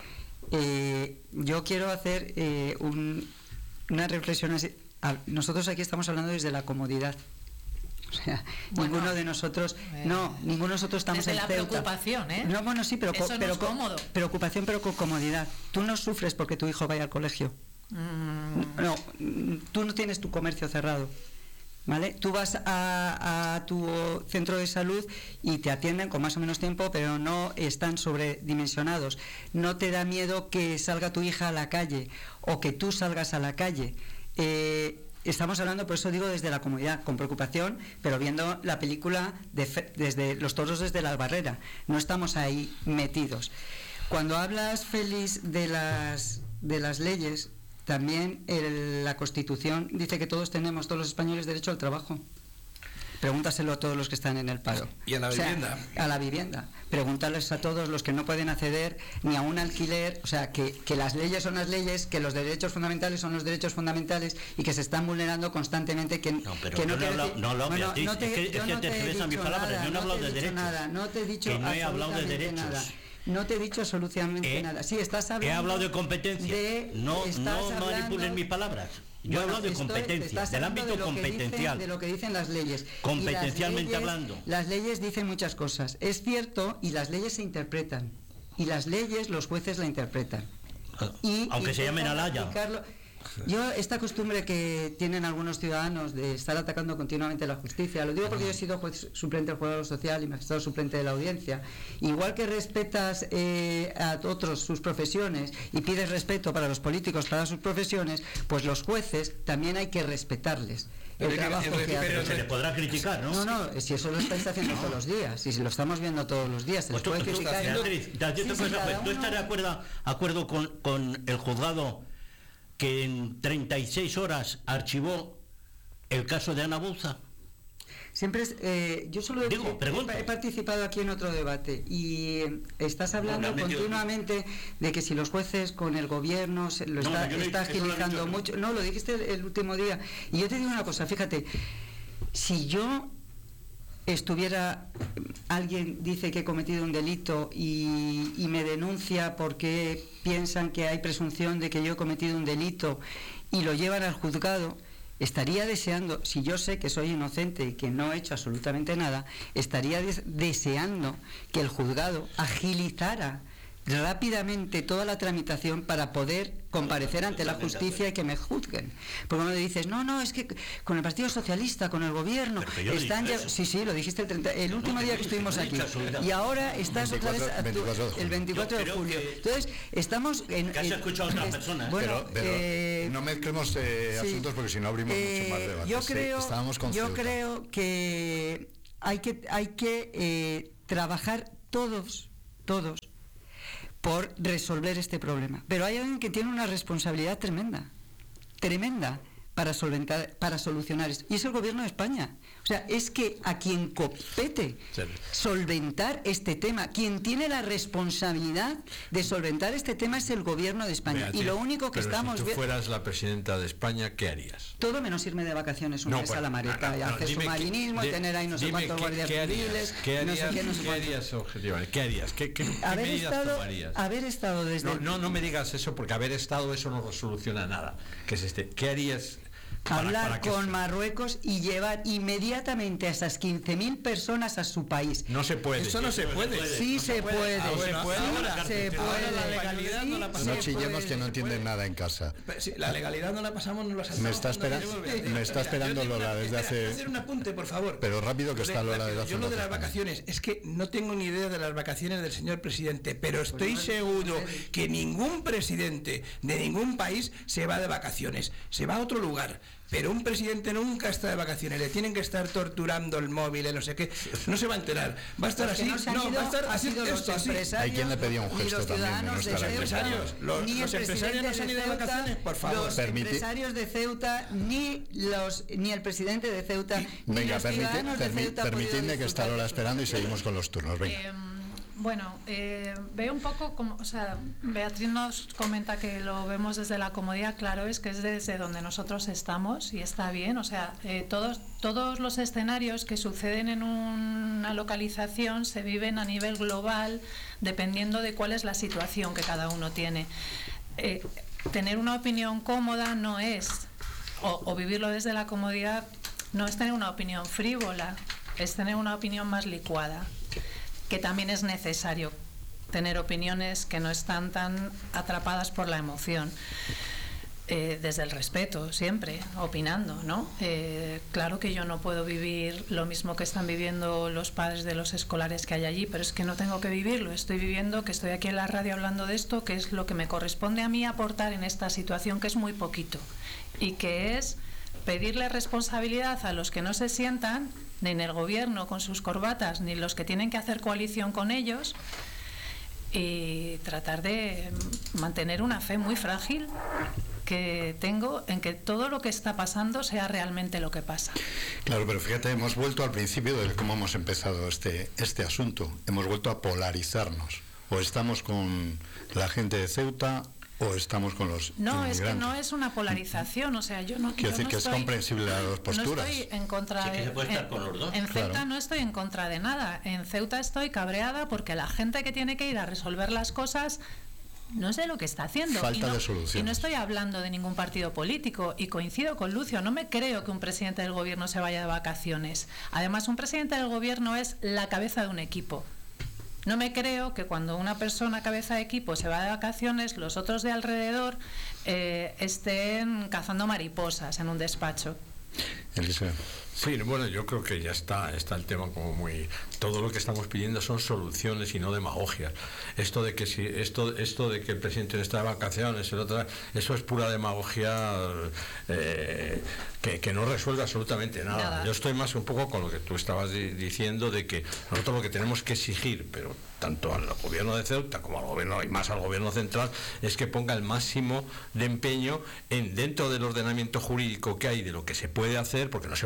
Eh, yo quiero hacer eh, un, una reflexión así. Nosotros aquí estamos hablando desde la comodidad. O sea, bueno, ninguno de nosotros, eh, no, ninguno de nosotros estamos desde en la Ceuta. Preocupación, ¿eh? No, bueno, sí, pero, Eso no pero es cómodo. Preocupación, pero con comodidad. Tú no sufres porque tu hijo vaya al colegio. Mm. No, tú no tienes tu comercio cerrado, ¿vale? Tú vas a, a tu centro de salud y te atienden con más o menos tiempo, pero no están sobredimensionados. No te da miedo que salga tu hija a la calle o que tú salgas a la calle. Eh, Estamos hablando, por eso digo, desde la comodidad, con preocupación, pero viendo la película de, desde los toros desde la barrera. No estamos ahí metidos. Cuando hablas, Félix, de las, de las leyes, también el, la Constitución dice que todos tenemos, todos los españoles, derecho al trabajo. Pregúntaselo a todos los que están en el paro. ¿Y a la o sea, vivienda? A la vivienda. Pregúntales a todos los que no pueden acceder ni a un alquiler. O sea, que, que las leyes son las leyes, que los derechos fundamentales son los derechos fundamentales y que se están vulnerando constantemente. Que no, pero que no, yo no he hablado, no, no, bueno, Beatriz, no te, es que, es que te refieres a mis palabras, yo no he hablado de derechos. Nada, no te he dicho que no he hablado de derechos. Nada. No te he dicho absolutamente eh, nada. Sí, estás hablando. He hablado de competencia. De, no no manipulen mis palabras. Yo bueno, he hablado de estoy, competencia, del ámbito de competencial. Dicen, de lo que dicen las leyes. Competencialmente las leyes, hablando. Las leyes dicen muchas cosas. Es cierto, y las leyes se interpretan. Y las leyes los jueces la interpretan. Y, Aunque y se llamen Alaya. Yo, esta costumbre que tienen algunos ciudadanos de estar atacando continuamente la justicia, lo digo porque yo he sido juez suplente del juzgado social y magistrado suplente de la audiencia. Igual que respetas eh, a otros sus profesiones y pides respeto para los políticos para sus profesiones, pues los jueces también hay que respetarles. El trabajo que hacen. Pero se le podrá criticar, ¿no? No, no, si eso lo estáis haciendo todos los días, y si lo estamos viendo todos los días, se les puede criticar. Beatriz, ¿tú estás de acuerdo, acuerdo con, con el juzgado que en treinta y seis horas archivó el caso de Ana Bouza? Siempre es, eh, yo solo he, Digo, he, he participado aquí en otro debate y eh, estás hablando no, continuamente de que si los jueces con el gobierno se lo no, está, está agilizando mucho. No, lo dijiste el, el último día. Y yo te digo una cosa, fíjate, si yo estuviera, alguien dice que he cometido un delito y, y me denuncia porque piensan que hay presunción de que yo he cometido un delito y lo llevan al juzgado, estaría deseando, si yo sé que soy inocente y que no he hecho absolutamente nada, estaría des- deseando que el juzgado agilizara rápidamente toda la tramitación para poder comparecer ante la justicia y que me juzguen. Porque cuando dices, no, no, es que con el Partido Socialista, con el gobierno, están ya... Sí, sí, lo dijiste el, treinta, el último día que estuvimos aquí. Y ahora estás otra vez el veinticuatro de julio. Entonces, estamos en... Casi he escuchado a otras personas. Bueno, pero, pero eh, no mezclemos eh, sí, asuntos porque si no abrimos eh, mucho más debate. Yo creo, sí, estábamos con yo Ceuta. creo que hay que, hay que eh, trabajar todos, todos, por resolver este problema. Pero hay alguien que tiene una responsabilidad tremenda, tremenda, para solventar, para solucionar esto. Y es el gobierno de España. O sea, es que a quien compete solventar este tema, quien tiene la responsabilidad de solventar este tema es el gobierno de España. Beatriz, y lo único que pero estamos... si tú fueras la presidenta de España, ¿qué harías? Todo menos irme de vacaciones una No, vez pues, a la maleta no, y no, hacer dime submarinismo qué- y tener ahí no sé dime cuántos qué- guardias qué harías, civiles, ¿qué no harías, sé qué, no sé ¿qué cuánto. harías objetivamente? ¿Qué harías? ¿Qué, qué, qué Haber medidas estado, tomarías? haber estado desde... No, el- no, no me digas eso, porque haber estado eso no soluciona nada. Que es este. ¿Qué harías? Para, hablar para que con se- Marruecos y llevar inmediatamente a esas quince mil personas a su país. No se puede. Eso no se puede. Sí No se puede. Ah, bueno, Sí ahora se ahora puede. la legalidad no la Sí pasamos. No se chillemos puede. que no entienden nada en casa. Pero sí, la legalidad no la pasamos, no la saltamos. Me está, espera- cuando queremos. me está esperando Yo tengo Lola una- desde espera, hace... hacer un apunte, por favor. Pero rápido que Lo está de- Lola desde hace Yo un lo de las rato. vacaciones, es que no tengo ni idea de las vacaciones del señor presidente, pero estoy seguro que ningún presidente de ningún país se va de vacaciones, se va a otro lugar. Pero un presidente nunca está de vacaciones, le tienen que estar torturando el móvil, el no sé qué, no se va a enterar, va a estar Los que así, no se han no, ido va a estar han así, sido los esto, así. empresarios, Hay quien le pedía un ni gesto los también de ciudadanos no estar de aquí. Ceuta, Empresarios, los- ni el los empresarios no se han ido de presidente vacaciones, por favor. Los Permiti- empresarios de Ceuta, ni los ni el presidente de Ceuta, ni Venga, los permiti- ciudadanos de permi- Ceuta han podido permitidme que está disfrutar Lola de sus esperando y vacaciones. seguimos con los turnos. Venga. Eh, bueno, eh, veo un poco como, o sea, Beatriz nos comenta que lo vemos desde la comodidad, claro, es que es desde donde nosotros estamos y está bien, o sea, eh, todos, todos los escenarios que suceden en una localización se viven a nivel global dependiendo de cuál es la situación que cada uno tiene. Eh, tener una opinión cómoda no es, o, o vivirlo desde la comodidad, no es tener una opinión frívola, es tener una opinión más licuada, que también es necesario tener opiniones que no están tan atrapadas por la emoción. Eh, desde el respeto, siempre, opinando, ¿no? Eh, claro que yo no puedo vivir lo mismo que están viviendo los padres de los escolares que hay allí, pero es que no tengo que vivirlo. Estoy viviendo que estoy aquí en la radio hablando de esto, que es lo que me corresponde a mí aportar en esta situación, que es muy poquito, y que es pedirle responsabilidad a los que no se sientan, ni en el gobierno con sus corbatas, ni los que tienen que hacer coalición con ellos, y tratar de mantener una fe muy frágil que tengo en que todo lo que está pasando sea realmente lo que pasa. Claro, pero fíjate, hemos vuelto al principio de cómo hemos empezado este, este asunto. Hemos vuelto a polarizarnos. O estamos con la gente de Ceuta o estamos con los No, es que inmigrantes. no es una polarización, o sea, yo no Quiero yo decir no que es estoy- comprensible las dos posturas. No estoy en contra Sí, que de... se puede estar en- con los dos. En Ceuta Claro. no estoy en contra de nada. En Ceuta estoy cabreada porque la gente que tiene que ir a resolver las cosas no sé lo que está haciendo. Falta y no, de soluciones. Y no estoy hablando de ningún partido político. Y coincido con Lucio, no me creo que un presidente del gobierno se vaya de vacaciones. Además, un presidente del gobierno es la cabeza de un equipo. No me creo que cuando una persona cabeza de equipo se va de vacaciones, los otros de alrededor eh, estén cazando mariposas en un despacho. Eliseo. Sí, bueno, yo creo que ya está, está el tema como muy... Todo lo que estamos pidiendo son soluciones y no demagogias. Esto de que si esto esto de que el presidente no está de vacaciones, el otro, eso es pura demagogia eh, que, que no resuelve absolutamente nada. Nada. Yo estoy más un poco con lo que tú estabas di- diciendo de que nosotros lo que tenemos que exigir, pero tanto al gobierno de Ceuta como al gobierno y más al gobierno central, es que ponga el máximo de empeño en dentro del ordenamiento jurídico que hay de lo que se puede hacer, porque no se puede enviar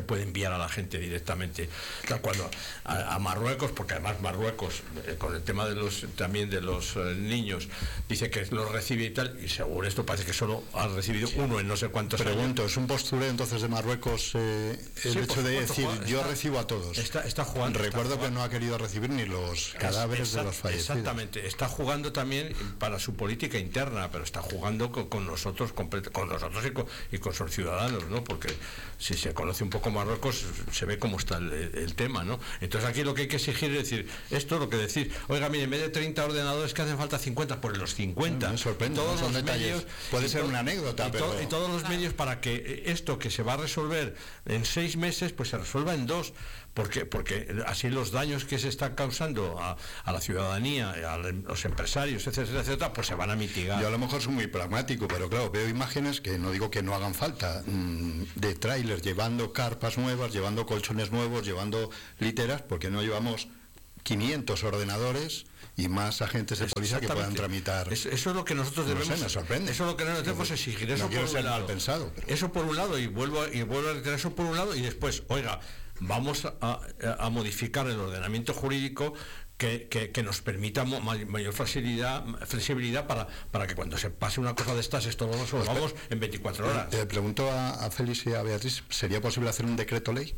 enviar a la gente directamente. O sea, cuando a, a Marruecos, porque además Marruecos, eh, con el tema de los también de los eh, niños, dice que los recibe y tal, y según esto parece que solo ha recibido sí. uno en no sé cuántos Pregunto, años. ¿es un postureo entonces de Marruecos eh, el sí, hecho de decir Juan, yo está, recibo a todos? Está, está jugando. Recuerdo está que no ha querido recibir ni los cadáveres exact, de los fallecidos. Exactamente, está jugando también para su política interna, pero está jugando con, con nosotros, con, con nosotros y con, y con sus ciudadanos, ¿no? Porque si se conoce un poco Marruecos se ve cómo está el, el tema, ¿no? Entonces aquí lo que hay que exigir es decir, esto es lo que decir, oiga, mire, en vez de treinta ordenadores que hacen falta cincuenta, por los cincuenta. Me sorprende, todos ¿no? los Son medios, detalles. Puede ser to- una anécdota, y, pero... to- y todos los medios para que esto que se va a resolver en seis meses, pues se resuelva en dos. Porque, porque así los daños que se están causando a, a la ciudadanía, a los empresarios, etcétera, etcétera, pues se van a mitigar. Yo a lo mejor soy muy pragmático, pero claro, veo imágenes que no digo que no hagan falta, mmm, de trailers llevando carpas nuevas, llevando colchones nuevos, llevando literas, porque no llevamos quinientos ordenadores y más agentes de policía que puedan tramitar. Es, eso es lo que nosotros debemos. No sé, me sorprende. Eso es lo que nosotros debemos exigir. Eso no quiero por ser un lado. mal pensado. Pero... Eso por un lado, y vuelvo, y vuelvo a reiterar eso por un lado, y después, oiga, vamos a, a, a modificar el ordenamiento jurídico que, que, que nos permita mayor flexibilidad, flexibilidad para, para que cuando se pase una cosa de estas, esto lo resolvamos pues, en veinticuatro horas. Te pregunto a, a Félix y a Beatriz, ¿sería posible hacer un decreto ley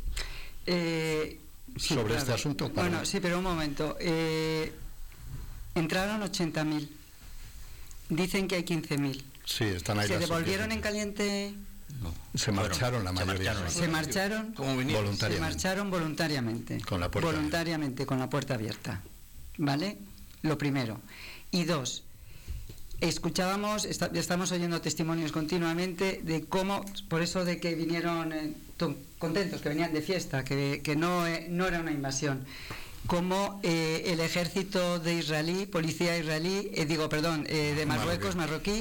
eh, sí, sobre claro. este asunto? Para... Bueno, sí, pero un momento. Eh, entraron ochenta mil. Dicen que hay quince mil. Sí, están ahí. ¿Se devolvieron en caliente? No. Se marcharon bueno, la mayoría. Se marcharon, se marcharon voluntariamente. Se marcharon voluntariamente. Con la puerta voluntariamente, abierta. con la puerta abierta. ¿Vale? Lo primero. Y dos, escuchábamos, está, estamos oyendo testimonios continuamente de cómo, por eso de que vinieron eh, contentos, que venían de fiesta, que, que no, eh, no era una invasión. Como eh, el ejército de Israelí, policía israelí, eh, digo, perdón, eh, de Marruecos, marroquí,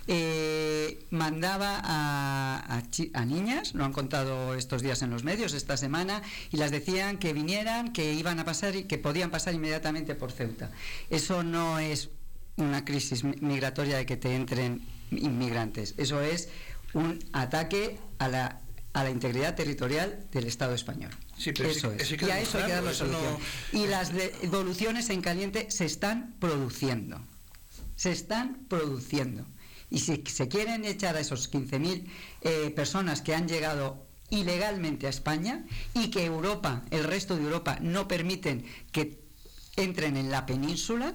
eh, mandaba a, a, chi, a niñas, lo han contado estos días en los medios, esta semana, y las decían que vinieran, que iban a pasar y que podían pasar inmediatamente por Ceuta. Eso no es una crisis migratoria de que te entren inmigrantes, eso es un ataque a la, a la integridad territorial del Estado español. Sí, pero eso sí, es. sí Y a eso hay que dar la solución. No... Y las devoluciones en caliente se están produciendo. Se están produciendo. Y si se quieren echar a esos quince mil eh, personas que han llegado ilegalmente a España y que Europa, el resto de Europa, no permiten que entren en la península,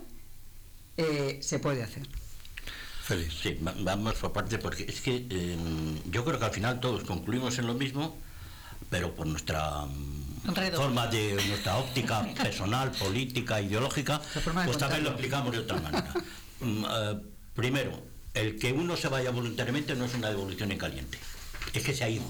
eh, se puede hacer. Feliz. Sí, vamos por parte, porque es que eh, yo creo que al final todos concluimos en lo mismo, pero por nuestra Enredo. forma de nuestra óptica personal, política, ideológica, pues también lo explicamos de otra manera. Mm, uh, primero, el que uno se vaya voluntariamente no es una devolución en caliente, es que se ha ido.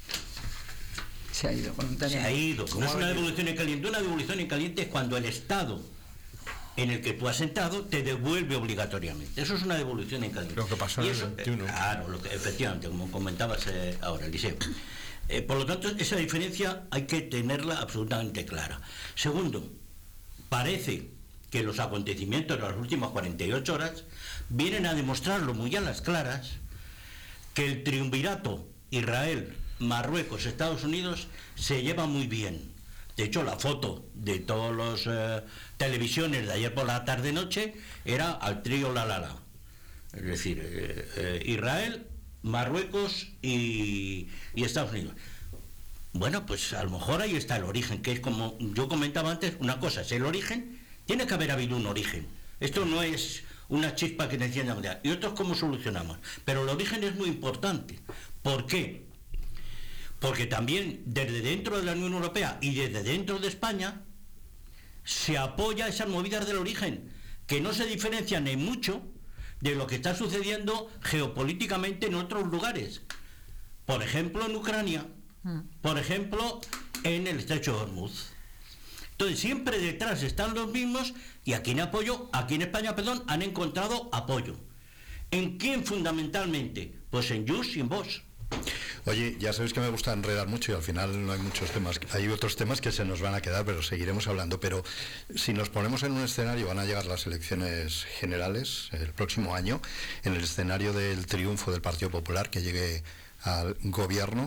Se ha ido voluntariamente. Se ha ido, no es una devolución en caliente. Una devolución en caliente es cuando el Estado en el que tú has sentado te devuelve obligatoriamente. Eso es una devolución en caliente. Lo que pasó en el veintiuno. Claro, lo que, efectivamente, como comentabas eh, ahora, Eliseo. Eh, por lo tanto, esa diferencia hay que tenerla absolutamente clara. Segundo, parece que los acontecimientos de las últimas cuarenta y ocho horas vienen a demostrarlo muy a las claras, que el triunvirato Israel, Marruecos, Estados Unidos se lleva muy bien. De hecho, la foto de todas las eh, televisiones de ayer por la tarde-noche era al trío La La La. Es decir, eh, eh, Israel, Marruecos y, y Estados Unidos. Bueno, pues a lo mejor ahí está el origen, que es como yo comentaba antes, una cosa es el origen, tiene que haber habido un origen. Esto no es una chispa que te encienda mundial. Y otro es cómo solucionamos. Pero el origen es muy importante. ¿Por qué? Porque también desde dentro de la Unión Europea y desde dentro de España se apoya esas movidas del origen, que no se diferencian en mucho de lo que está sucediendo geopolíticamente en otros lugares. Por ejemplo, en Ucrania. Por ejemplo, en el estrecho de Hormuz. Entonces, siempre detrás están los mismos y aquí en apoyo, aquí en España, perdón, han encontrado apoyo. ¿En quién fundamentalmente? Pues en Junts y en Vox. Oye, ya sabéis que me gusta enredar mucho y al final no hay muchos temas, hay otros temas que se nos van a quedar, pero seguiremos hablando. Pero si nos ponemos en un escenario, van a llegar las elecciones generales el próximo año, en el escenario del triunfo del Partido Popular, que llegue al gobierno,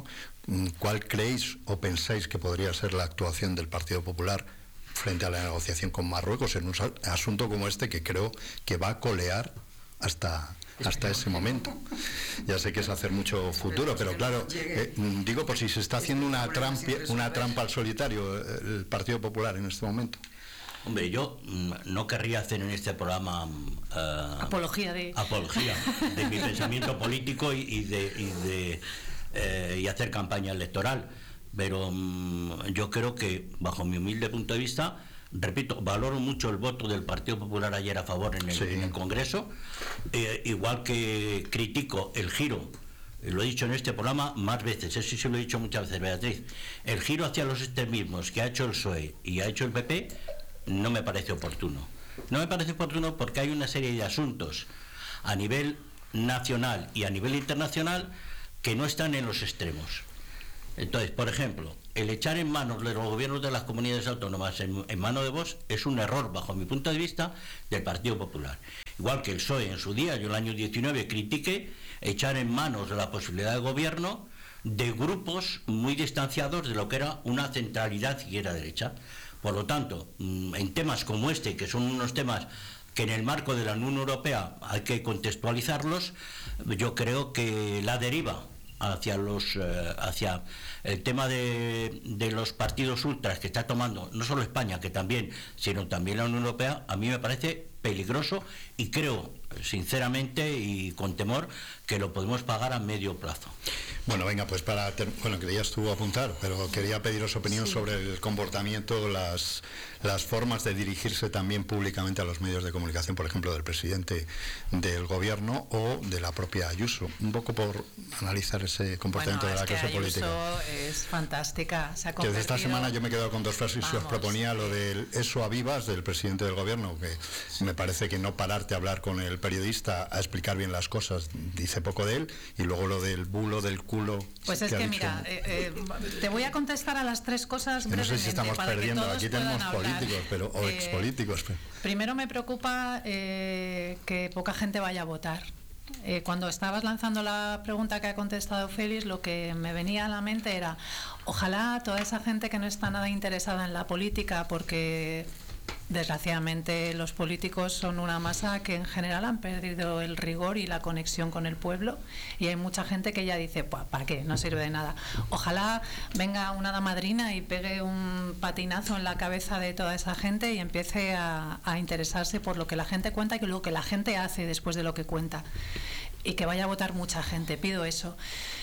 ¿cuál creéis o pensáis que podría ser la actuación del Partido Popular frente a la negociación con Marruecos en un asunto como este, que creo que va a colear hasta... hasta ese momento? Ya sé que es hacer mucho futuro, pero claro, eh, digo por si se está haciendo una trampa, una trampa al solitario el Partido Popular en este momento. Hombre, yo no querría hacer en este programa uh, apología de apología de mi pensamiento político y, y de, y, de eh, y hacer campaña electoral, pero um, yo creo que, bajo mi humilde punto de vista, repito, valoro mucho el voto del Partido Popular ayer a favor en el, sí. en el Congreso, eh, igual que critico el giro, lo he dicho en este programa más veces, eso sí lo he dicho muchas veces, Beatriz, el giro hacia los extremismos que ha hecho el P S O E y ha hecho el P P no me parece oportuno. No me parece oportuno porque hay una serie de asuntos a nivel nacional y a nivel internacional que no están en los extremos. Entonces, por ejemplo, el echar en manos de los gobiernos de las comunidades autónomas en, en mano de Vox es un error, bajo mi punto de vista, del Partido Popular. Igual que el P S O E en su día, yo en el año diecinueve critiqué echar en manos de la posibilidad de gobierno de grupos muy distanciados de lo que era una centralidad izquierda-derecha. Por lo tanto, en temas como este, que son unos temas que en el marco de la Unión Europea hay que contextualizarlos, yo creo que la deriva hacia los eh, hacia el tema de, de los partidos ultras que está tomando no solo España, que también, sino también la Unión Europea, a mí me parece peligroso y creo sinceramente y con temor que lo podemos pagar a medio plazo. Bueno, venga, pues para... Bueno, querías tú apuntar, pero quería pediros opinión sí. sobre el comportamiento, las, las formas de dirigirse también públicamente a los medios de comunicación, por ejemplo, del presidente del gobierno o de la propia Ayuso. Un poco por analizar ese comportamiento bueno, de la clase Ayuso política. Es fantástica. Se ha que desde esta semana yo me he quedado con dos frases y os proponía lo del eso a vivas del presidente del gobierno, que me parece que no pararte a hablar con el periodista a explicar bien las cosas dice poco de él, y luego lo del bulo, del culo. Pues es que, que mira, eh, eh, te voy a contestar a las tres cosas brevemente. No sé si estamos para perdiendo, que aquí tenemos políticos pero, o eh, expolíticos. Pero. Primero me preocupa eh, que poca gente vaya a votar. Eh, cuando estabas lanzando la pregunta que ha contestado Félix, lo que me venía a la mente era, ojalá toda esa gente que no está nada interesada en la política, porque desgraciadamente los políticos son una masa que en general han perdido el rigor y la conexión con el pueblo, y hay mucha gente que ya dice, ¿para qué? No sirve de nada. Ojalá venga una hada madrina y pegue un patinazo en la cabeza de toda esa gente y empiece a, a interesarse por lo que la gente cuenta y lo que la gente hace después de lo que cuenta, y que vaya a votar mucha gente. Pido eso.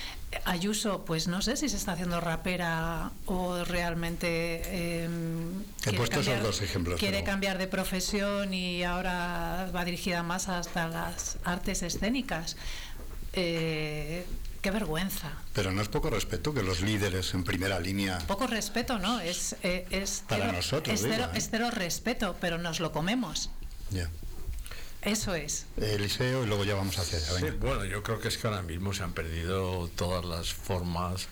Ayuso, pues no sé si se está haciendo rapera o realmente eh, He puesto cambiar, esos dos ejemplos, quiere pero... cambiar de profesión y ahora va dirigida más hasta las artes escénicas. Eh, qué vergüenza. Pero no es poco respeto que los líderes en primera línea... Poco respeto, ¿no? Es, eh, es para cero, nosotros, es, cero, digo, ¿eh? es cero respeto, pero nos lo comemos. Ya. Yeah. Eso es. Eliseo, y luego ya vamos hacia allá. Sí, bueno, yo creo que es que ahora mismo se han perdido todas las formas,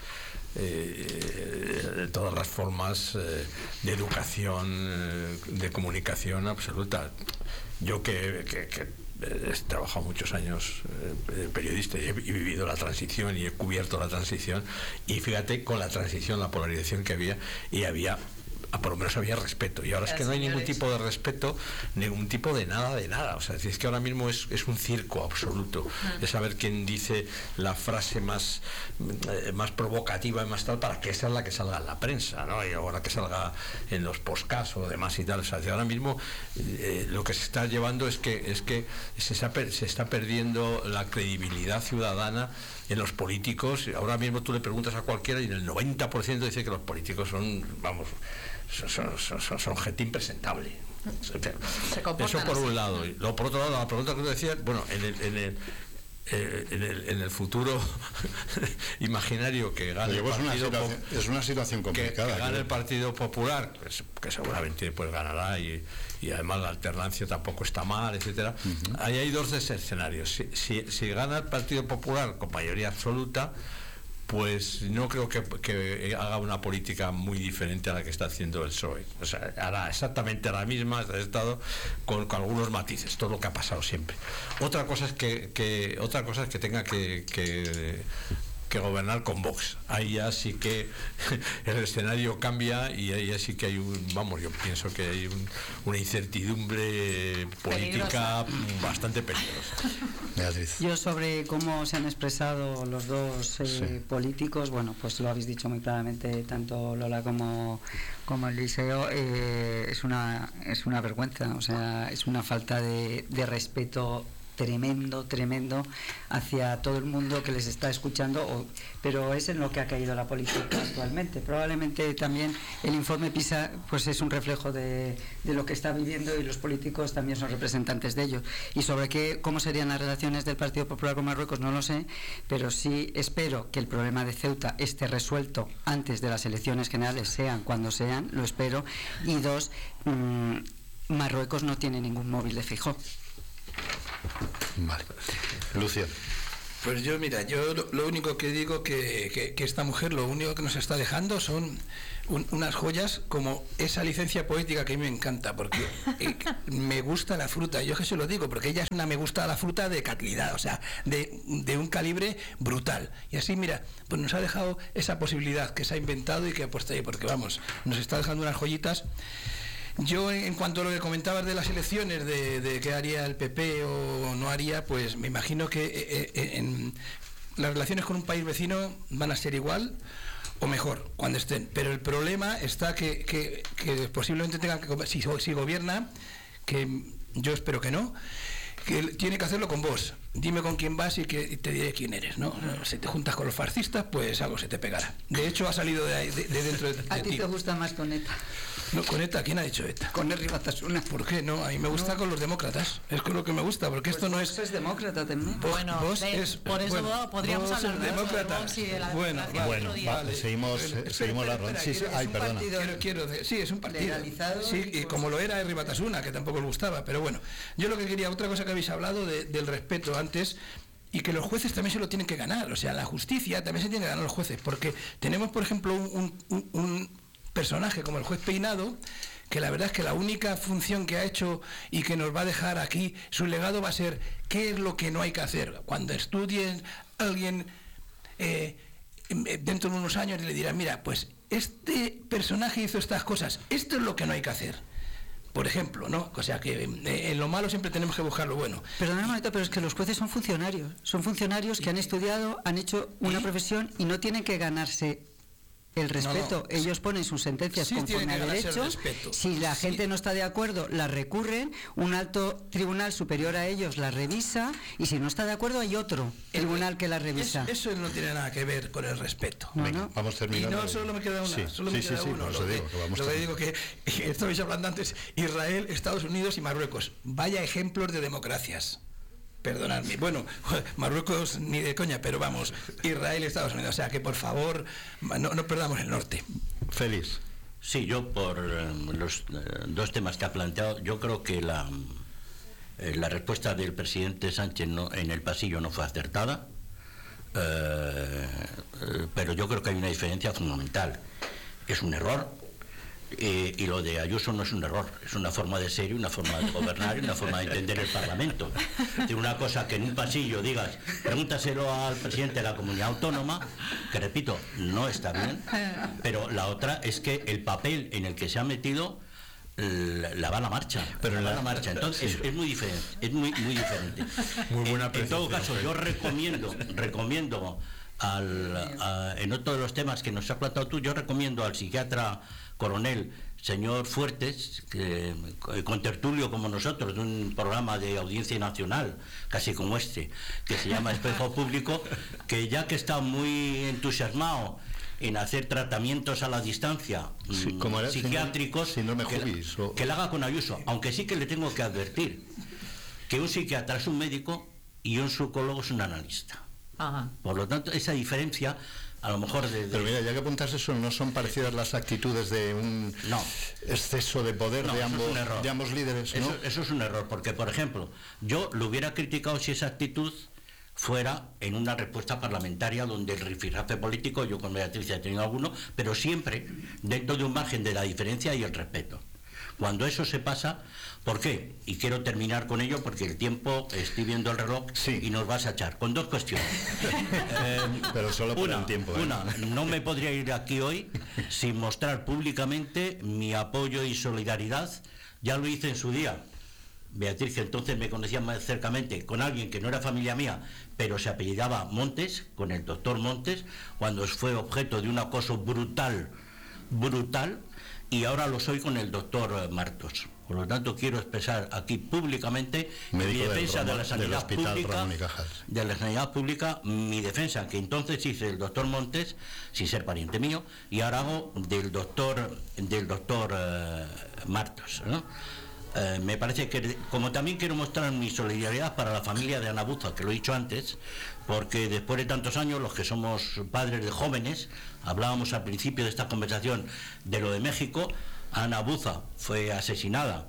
eh, todas las formas eh, de educación, eh, de comunicación absoluta. Yo que, que, que he trabajado muchos años eh, periodista y he vivido la transición y he cubierto la transición, y fíjate con la transición, la polarización que había, y había... por lo menos había respeto, y ahora es que no hay ningún tipo de respeto, ningún tipo de nada de nada. O sea, es que ahora mismo es, es un circo absoluto, uh-huh. es saber quién dice la frase más eh, más provocativa y más tal, para que esa es la que salga en la prensa, ¿no? Y ahora que salga en los podcasts o demás y tal. O sea, ahora mismo eh, lo que se está llevando es que es que se está, se está perdiendo la credibilidad ciudadana en los políticos. Ahora mismo tú le preguntas a cualquiera y el noventa por ciento dice que los políticos son, vamos, son, son, son, son gente impresentable. Eso por un lado. Y luego, por otro lado, la pregunta que tú decías, bueno, en el, en el Eh, en, el, en el futuro imaginario que gane el partido, es, una situación, es una situación complicada, que, que gane el Partido Popular, pues, que seguramente pues ganará, y, y además la alternancia tampoco está mal, etcétera. Uh-huh. Ahí hay dos escenarios. Si, si, si gana el Partido Popular con mayoría absoluta, pues no creo que, que haga una política muy diferente a la que está haciendo el P S O E. O sea, hará exactamente la misma, ha estado con, con algunos matices, todo lo que ha pasado siempre. Otra cosa es que, que otra cosa es que tenga que, que que gobernar con Vox. Ahí ya sí que el escenario cambia y ahí ya sí que hay un, vamos, yo pienso que hay un, una incertidumbre política peligrosa. Bastante peligrosa. Beatriz. Yo sobre cómo se han expresado los dos eh, sí. políticos, bueno, pues lo habéis dicho muy claramente, tanto Lola como, como Eliseo, eh, es una es una vergüenza, o sea, es una falta de, de respeto tremendo, tremendo hacia todo el mundo que les está escuchando, o, pero es en lo que ha caído la política actualmente. Probablemente también el informe PISA pues es un reflejo de, de lo que está viviendo, y los políticos también son representantes de ello. Y sobre qué, cómo serían las relaciones del Partido Popular con Marruecos no lo sé, pero sí espero que el problema de Ceuta esté resuelto antes de las elecciones generales, sean cuando sean, lo espero. Y dos, mmm, Marruecos no tiene ningún móvil de fijo. Vale. Lucio. Pues yo, mira, yo lo, lo único que digo que, que, que esta mujer lo único que nos está dejando son un, unas joyas como esa licencia poética que a mí me encanta, porque eh, me gusta la fruta, yo que se lo digo, porque ella es una me gusta la fruta de calidad, o sea, de, de un calibre brutal. Y así, mira, pues nos ha dejado esa posibilidad que se ha inventado y que ha puesto ahí, porque vamos, nos está dejando unas joyitas. Yo, en cuanto a lo que comentabas de las elecciones, de, de qué haría el P P o no haría, pues me imagino que eh, eh, en, las relaciones con un país vecino van a ser igual o mejor cuando estén. Pero el problema está que, que, que posiblemente tenga que, si, si gobierna, que yo espero que no, que tiene que hacerlo con vos. Dime con quién vas y, que, y te diré quién eres, ¿no? Si te juntas con los fascistas, pues algo se te pegará. De hecho, ha salido de, ahí, de, de dentro de, de ¿A ti ti. te gusta más con ETA? No, con ETA, ¿quién ha dicho ETA? Con Herri Batasuna. ¿Por qué no? A mí me gusta no. con los demócratas. Es con lo que me gusta, porque pues esto no vos es... es demócrata también. Vos, bueno, vos de, es, por eso bueno, podríamos hablar de demócrata. Vox y de la bueno, democracia bueno, otro día. vale, seguimos, espera, seguimos espera, la ronda. espera, Sí, sí, es ay, un perdona. partido, quiero, quiero decir, sí, es un partido. Legalizado. Sí, y como lo era Herri Batasuna, que tampoco le gustaba. Pero bueno, yo lo que quería, otra cosa que habéis hablado de, del respeto antes, y que los jueces también se lo tienen que ganar, o sea, la justicia también se tiene que ganar los jueces, porque tenemos, por ejemplo, un, un, un personaje como el juez Peinado, que la verdad es que la única función que ha hecho y que nos va a dejar aquí, su legado va a ser qué es lo que no hay que hacer. Cuando estudien alguien eh, dentro de unos años le dirá, mira, pues este personaje hizo estas cosas, esto es lo que no hay que hacer. Por ejemplo, ¿no? O sea que eh, en lo malo siempre tenemos que buscar lo bueno. Perdóname un momento, pero es que los jueces son funcionarios. Son funcionarios que han estudiado, han hecho una ¿Y? profesión y no tienen que ganarse el respeto. No, no. Ellos ponen sus sentencias sí, conforme a derecho. Si la sí. gente no está de acuerdo, la recurren, un alto tribunal superior a ellos la revisa, y si no está de acuerdo hay otro el, tribunal que la revisa. Eso, eso no tiene nada que ver con el respeto. No, Venga, no. Vamos terminando. Y no, solo me queda una. Sí, solo sí, me queda sí, sí, uno. Lo, que, digo, que, vamos lo que digo que estabais hablando antes, Israel, Estados Unidos y Marruecos. Vaya ejemplos de democracias. Perdonadme. Bueno, Marruecos ni de coña, pero vamos, Israel y Estados Unidos. O sea que por favor, no, no perdamos el norte. Félix. Sí, yo por eh, los eh, dos temas que ha planteado, yo creo que la, eh, la respuesta del presidente Sánchez no, en el pasillo no fue acertada, eh, eh, pero yo creo que hay una diferencia fundamental. Es un error. Eh, y lo de Ayuso no es un error, es una forma de ser y una forma de gobernar y una forma de entender el Parlamento. Es una cosa que en un pasillo digas, pregúntaselo al presidente de la comunidad autónoma, que repito, no está bien, pero la otra es que el papel en el que se ha metido la, la va a la marcha, pero la va a la marcha. Entonces sí. es, es muy diferente, es muy muy diferente. Muy buena en, en todo caso, yo recomiendo, recomiendo al, a, en otro de los temas que nos has planteado tú, yo recomiendo al psiquiatra coronel señor Fuertes, que, con tertulio como nosotros, de un programa de audiencia nacional, casi como este, que se llama Espejo Público, que ya que está muy entusiasmado en hacer tratamientos a la distancia sí, como era, psiquiátricos, síndrome Jubis, que, o... que la haga con Ayuso, aunque sí que le tengo que advertir que un psiquiatra es un médico y un psicólogo es un analista. Ajá. Por lo tanto, esa diferencia a lo mejor de, de... Pero mira, ya que apuntas eso, ¿no son parecidas las actitudes de un no. exceso de poder no, de, ambos, es de ambos líderes? ¿No? Eso, eso es un error, porque, por ejemplo, yo lo hubiera criticado si esa actitud fuera en una respuesta parlamentaria donde el rifirrafe político, yo con Beatriz he tenido alguno, pero siempre dentro de un margen de la diferencia y el respeto. Cuando eso se pasa, ¿por qué? Y quiero terminar con ello porque el tiempo, estoy viendo el reloj sí. y nos vas a echar. Con dos cuestiones. eh, Pero solo por una, el tiempo. ¿eh? Una, no me podría ir aquí hoy sin mostrar públicamente mi apoyo y solidaridad. Ya lo hice en su día. Beatriz, que entonces me conocía más cercamente, con alguien que no era familia mía, pero se apellidaba Montes, con el doctor Montes, cuando fue objeto de un acoso brutal, brutal, y ahora lo soy con el doctor Martos. Por lo tanto, quiero expresar aquí públicamente mi defensa de la sanidad pública, de la sanidad pública, mi defensa, que entonces hice el doctor Montes, sin ser pariente mío, y ahora hago del doctor, del doctor eh, Martos, ¿no? Eh, me parece que, como también quiero mostrar mi solidaridad para la familia de Ana Buza, que lo he dicho antes, porque después de tantos años, los que somos padres de jóvenes, hablábamos al principio de esta conversación de lo de México. Ana Buza fue asesinada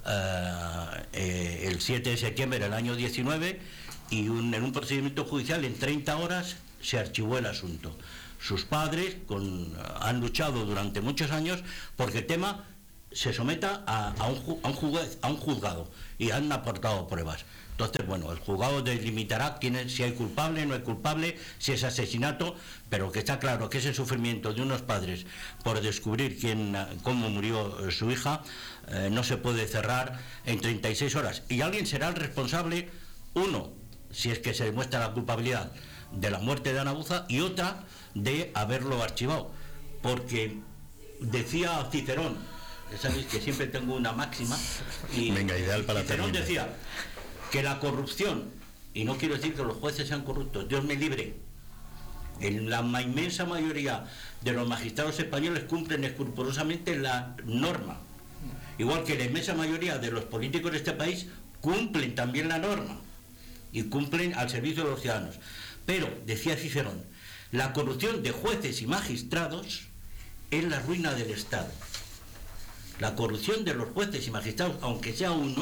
eh, eh, el siete de septiembre del año diecinueve y un, en un procedimiento judicial en treinta horas se archivó el asunto. Sus padres con, han luchado durante muchos años porque el tema se someta a, a, un, a, un juez, a un juzgado y han aportado pruebas. Entonces, bueno, el juzgado delimitará quién es, si hay culpable, no hay culpable, si es asesinato, pero que está claro que ese sufrimiento de unos padres por descubrir quién, cómo murió su hija, eh, no se puede cerrar en treinta y seis horas. Y alguien será el responsable, uno, si es que se demuestra la culpabilidad de la muerte de Ana Buza, y otra, de haberlo archivado. Porque decía Cicerón, sabéis que siempre tengo una máxima, y venga, ideal para Cicerón terminar. Decía que la corrupción, y no quiero decir que los jueces sean corruptos, Dios me libre, en la inmensa mayoría de los magistrados españoles cumplen escrupulosamente la norma, igual que la inmensa mayoría de los políticos de este país cumplen también la norma y cumplen al servicio de los ciudadanos. Pero, decía Cicerón, la corrupción de jueces y magistrados es la ruina del Estado. La corrupción de los jueces y magistrados, aunque sea uno,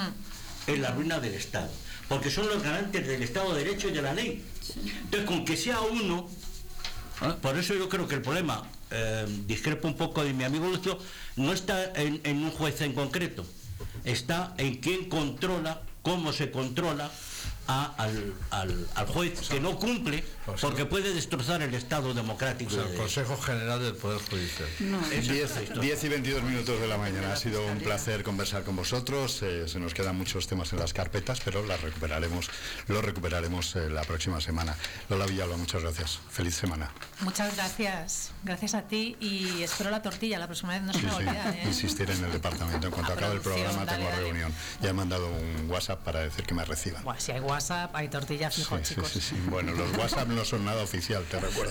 es la ruina del Estado, porque son los garantes del Estado de Derecho y de la ley. Entonces, con que sea uno, ¿eh? Por eso yo creo que el problema, eh, discrepo un poco de mi amigo Lucio, no está en, en un juez en concreto, está en quién controla, cómo se controla a, al, al, al juez que no cumple, porque puede destrozar el Estado democrático. O sea, el Consejo General del Poder Judicial. No. diez y veintidós minutos de la mañana. Ha sido un placer conversar con vosotros. Eh, se nos quedan muchos temas en las carpetas, pero las recuperaremos, los recuperaremos eh, la próxima semana. Lola Villalba, muchas gracias. Feliz semana. Muchas gracias. Gracias a ti, y espero la tortilla la próxima vez. No se sí, me va sí. a olvidar, ¿eh? Insistiré en el departamento. En cuanto a acabe el programa, dale, tengo dale. reunión. Ya he mandado un WhatsApp para decir que me reciban. Bueno, si hay WhatsApp, hay tortilla fijo, sí, chicos. Sí, sí, sí. Bueno, los WhatsApp no son nada oficial, te recuerdo.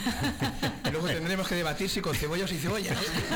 Luego tendremos que debatir si con cebolla o sin cebolla.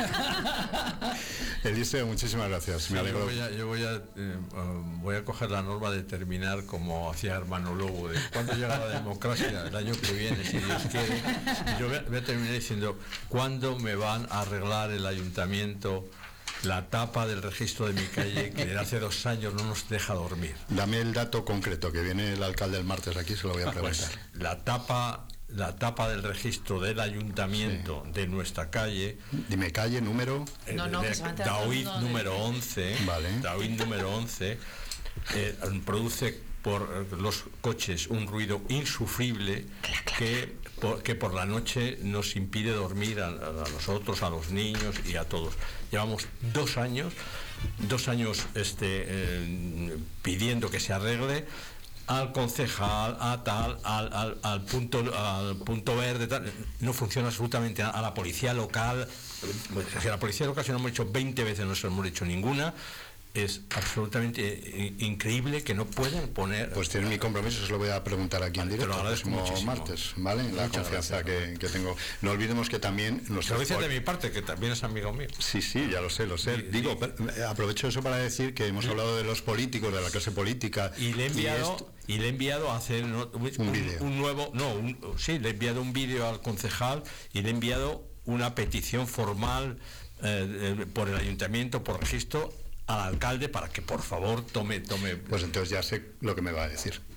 Eliseo, muchísimas gracias. Sí, me alegro. Yo voy a, yo voy a, eh, voy a coger la norma de terminar como hacía Hermano Lobo, de cuándo llega la democracia, el año que viene, si Dios quiere. Yo voy a, voy a terminar diciendo, ¿cuándo me van a arreglar el ayuntamiento la tapa del registro de mi calle, que desde hace dos años no nos deja dormir? Dame el dato concreto, que viene el alcalde el martes aquí, se lo voy a preguntar. Pues, la tapa la tapa del registro del ayuntamiento sí. de nuestra calle. Dime calle, número. Eh, no, no, Daoíz número once. Vale. Daoíz número once eh, produce por los coches un ruido insufrible que por, que por la noche nos impide dormir a, a nosotros, a los niños y a todos. Llevamos dos años, dos años este, eh, pidiendo que se arregle. Al concejal, a tal, al, al, al punto al punto verde, tal, no funciona absolutamente. A la policía local, a la policía local, si no hemos hecho veinte veces, no se hemos hecho ninguna. Es absolutamente increíble que no puedan poner... Pues tiene mi compromiso, se lo voy a preguntar aquí vale, en directo el próximo martes, ¿vale? La Muchas confianza que, que tengo. No olvidemos que también... Lo dices de mi parte, que también es amigo mío. Sí, sí, ya lo sé, lo sé. Y, Digo, y, aprovecho eso para decir que hemos y, hablado de los políticos, de la clase política... Y le he enviado, y, y le he enviado a hacer un, un, un, un nuevo... No, un, sí, le he enviado un vídeo al concejal y le he enviado una petición formal eh, eh, por el ayuntamiento, por registro, al alcalde, para que por favor tome tome pues entonces ya sé lo que me va a decir.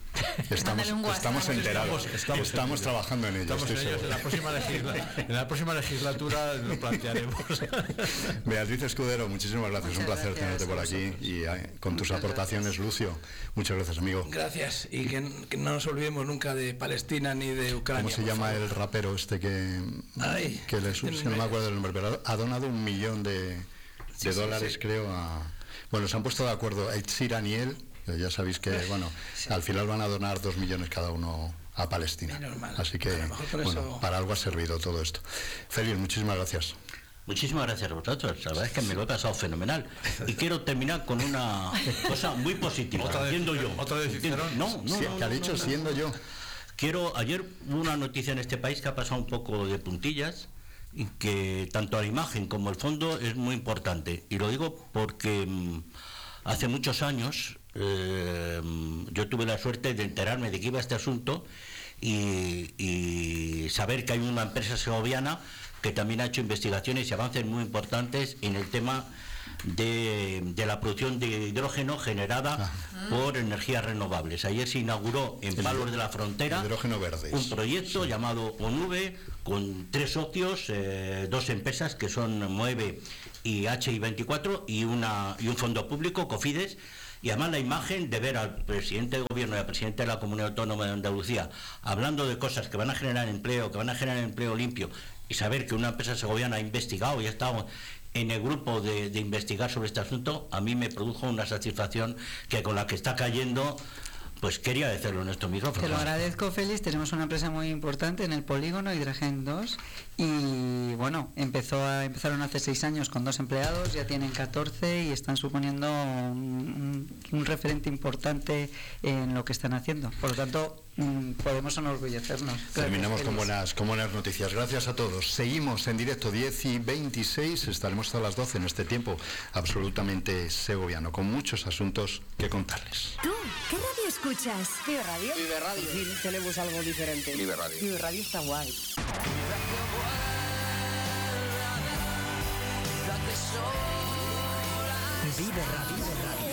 Estamos, estamos enterados, estamos, estamos trabajando en ello. Estamos en, ellos. En, la próxima legisla, en la próxima legislatura lo plantearemos. Beatriz Escudero, muchísimas gracias, muchas un placer gracias, tenerte por aquí y eh, con tus muchas aportaciones, gracias. Lucio. Muchas gracias, amigo. Gracias, y que, que no nos olvidemos nunca de Palestina ni de Ucrania. ¿Cómo se llama favor? El rapero este que, Ay, que le, si no me acuerdo del nombre, pero ha donado un millón de, de sí, dólares, sí, sí. creo, a... Bueno, se han puesto de acuerdo Ed Sheeran y él. Ya sabéis que, bueno, sí. al final van a donar dos millones cada uno a Palestina. Así que, bueno, eso... para algo ha servido todo esto. Félix, muchísimas gracias. Muchísimas gracias a vosotros. La verdad es que me lo he pasado fenomenal. Y quiero terminar con una cosa muy positiva. ¿Otra vez, siendo yo. ¿Otra vez hicieron? No, no, sí, no, que ha dicho no, no, siendo yo. Quiero, ayer hubo una noticia en este país que ha pasado un poco de puntillas y que tanto la imagen como el fondo es muy importante. Y lo digo porque mmm, hace muchos años eh, yo tuve la suerte de enterarme de que iba este asunto y, y saber que hay una empresa segoviana que también ha hecho investigaciones y avances muy importantes en el tema de, de la producción de hidrógeno generada ah. por energías renovables. Ayer se inauguró en Palos de la Frontera hidrógeno verde. un proyecto sí. llamado ONUVE con tres socios, eh, dos empresas que son Moeve y H I veinticuatro y, una, y un fondo público, Cofides. Y además la imagen de ver al presidente de gobierno y al presidente de la Comunidad Autónoma de Andalucía hablando de cosas que van a generar empleo, que van a generar empleo limpio, y saber que una empresa segoviana ha investigado y ha estado en el grupo de, de investigar sobre este asunto, a mí me produjo una satisfacción que con la que está cayendo, pues quería decirlo en estos micrófonos. Te lo agradezco, Félix. Tenemos una empresa muy importante en el polígono Hidrogen dos y bueno, empezó a, empezaron hace seis años con dos empleados, ya tienen catorce y están suponiendo un, un referente importante en lo que están haciendo. Por lo tanto, podemos enorgullecernos. Terminamos con buenas, con buenas noticias. Gracias a todos. Seguimos en directo diez y veintiséis. Estaremos hasta las doce en este tiempo absolutamente segoviano, con muchos asuntos que contarles. ¿Tú qué radio escuchas? Vive Radio. Vive Radio. Sí, tenemos algo diferente. Vive Radio. Vive Radio está guay. Vive Radio.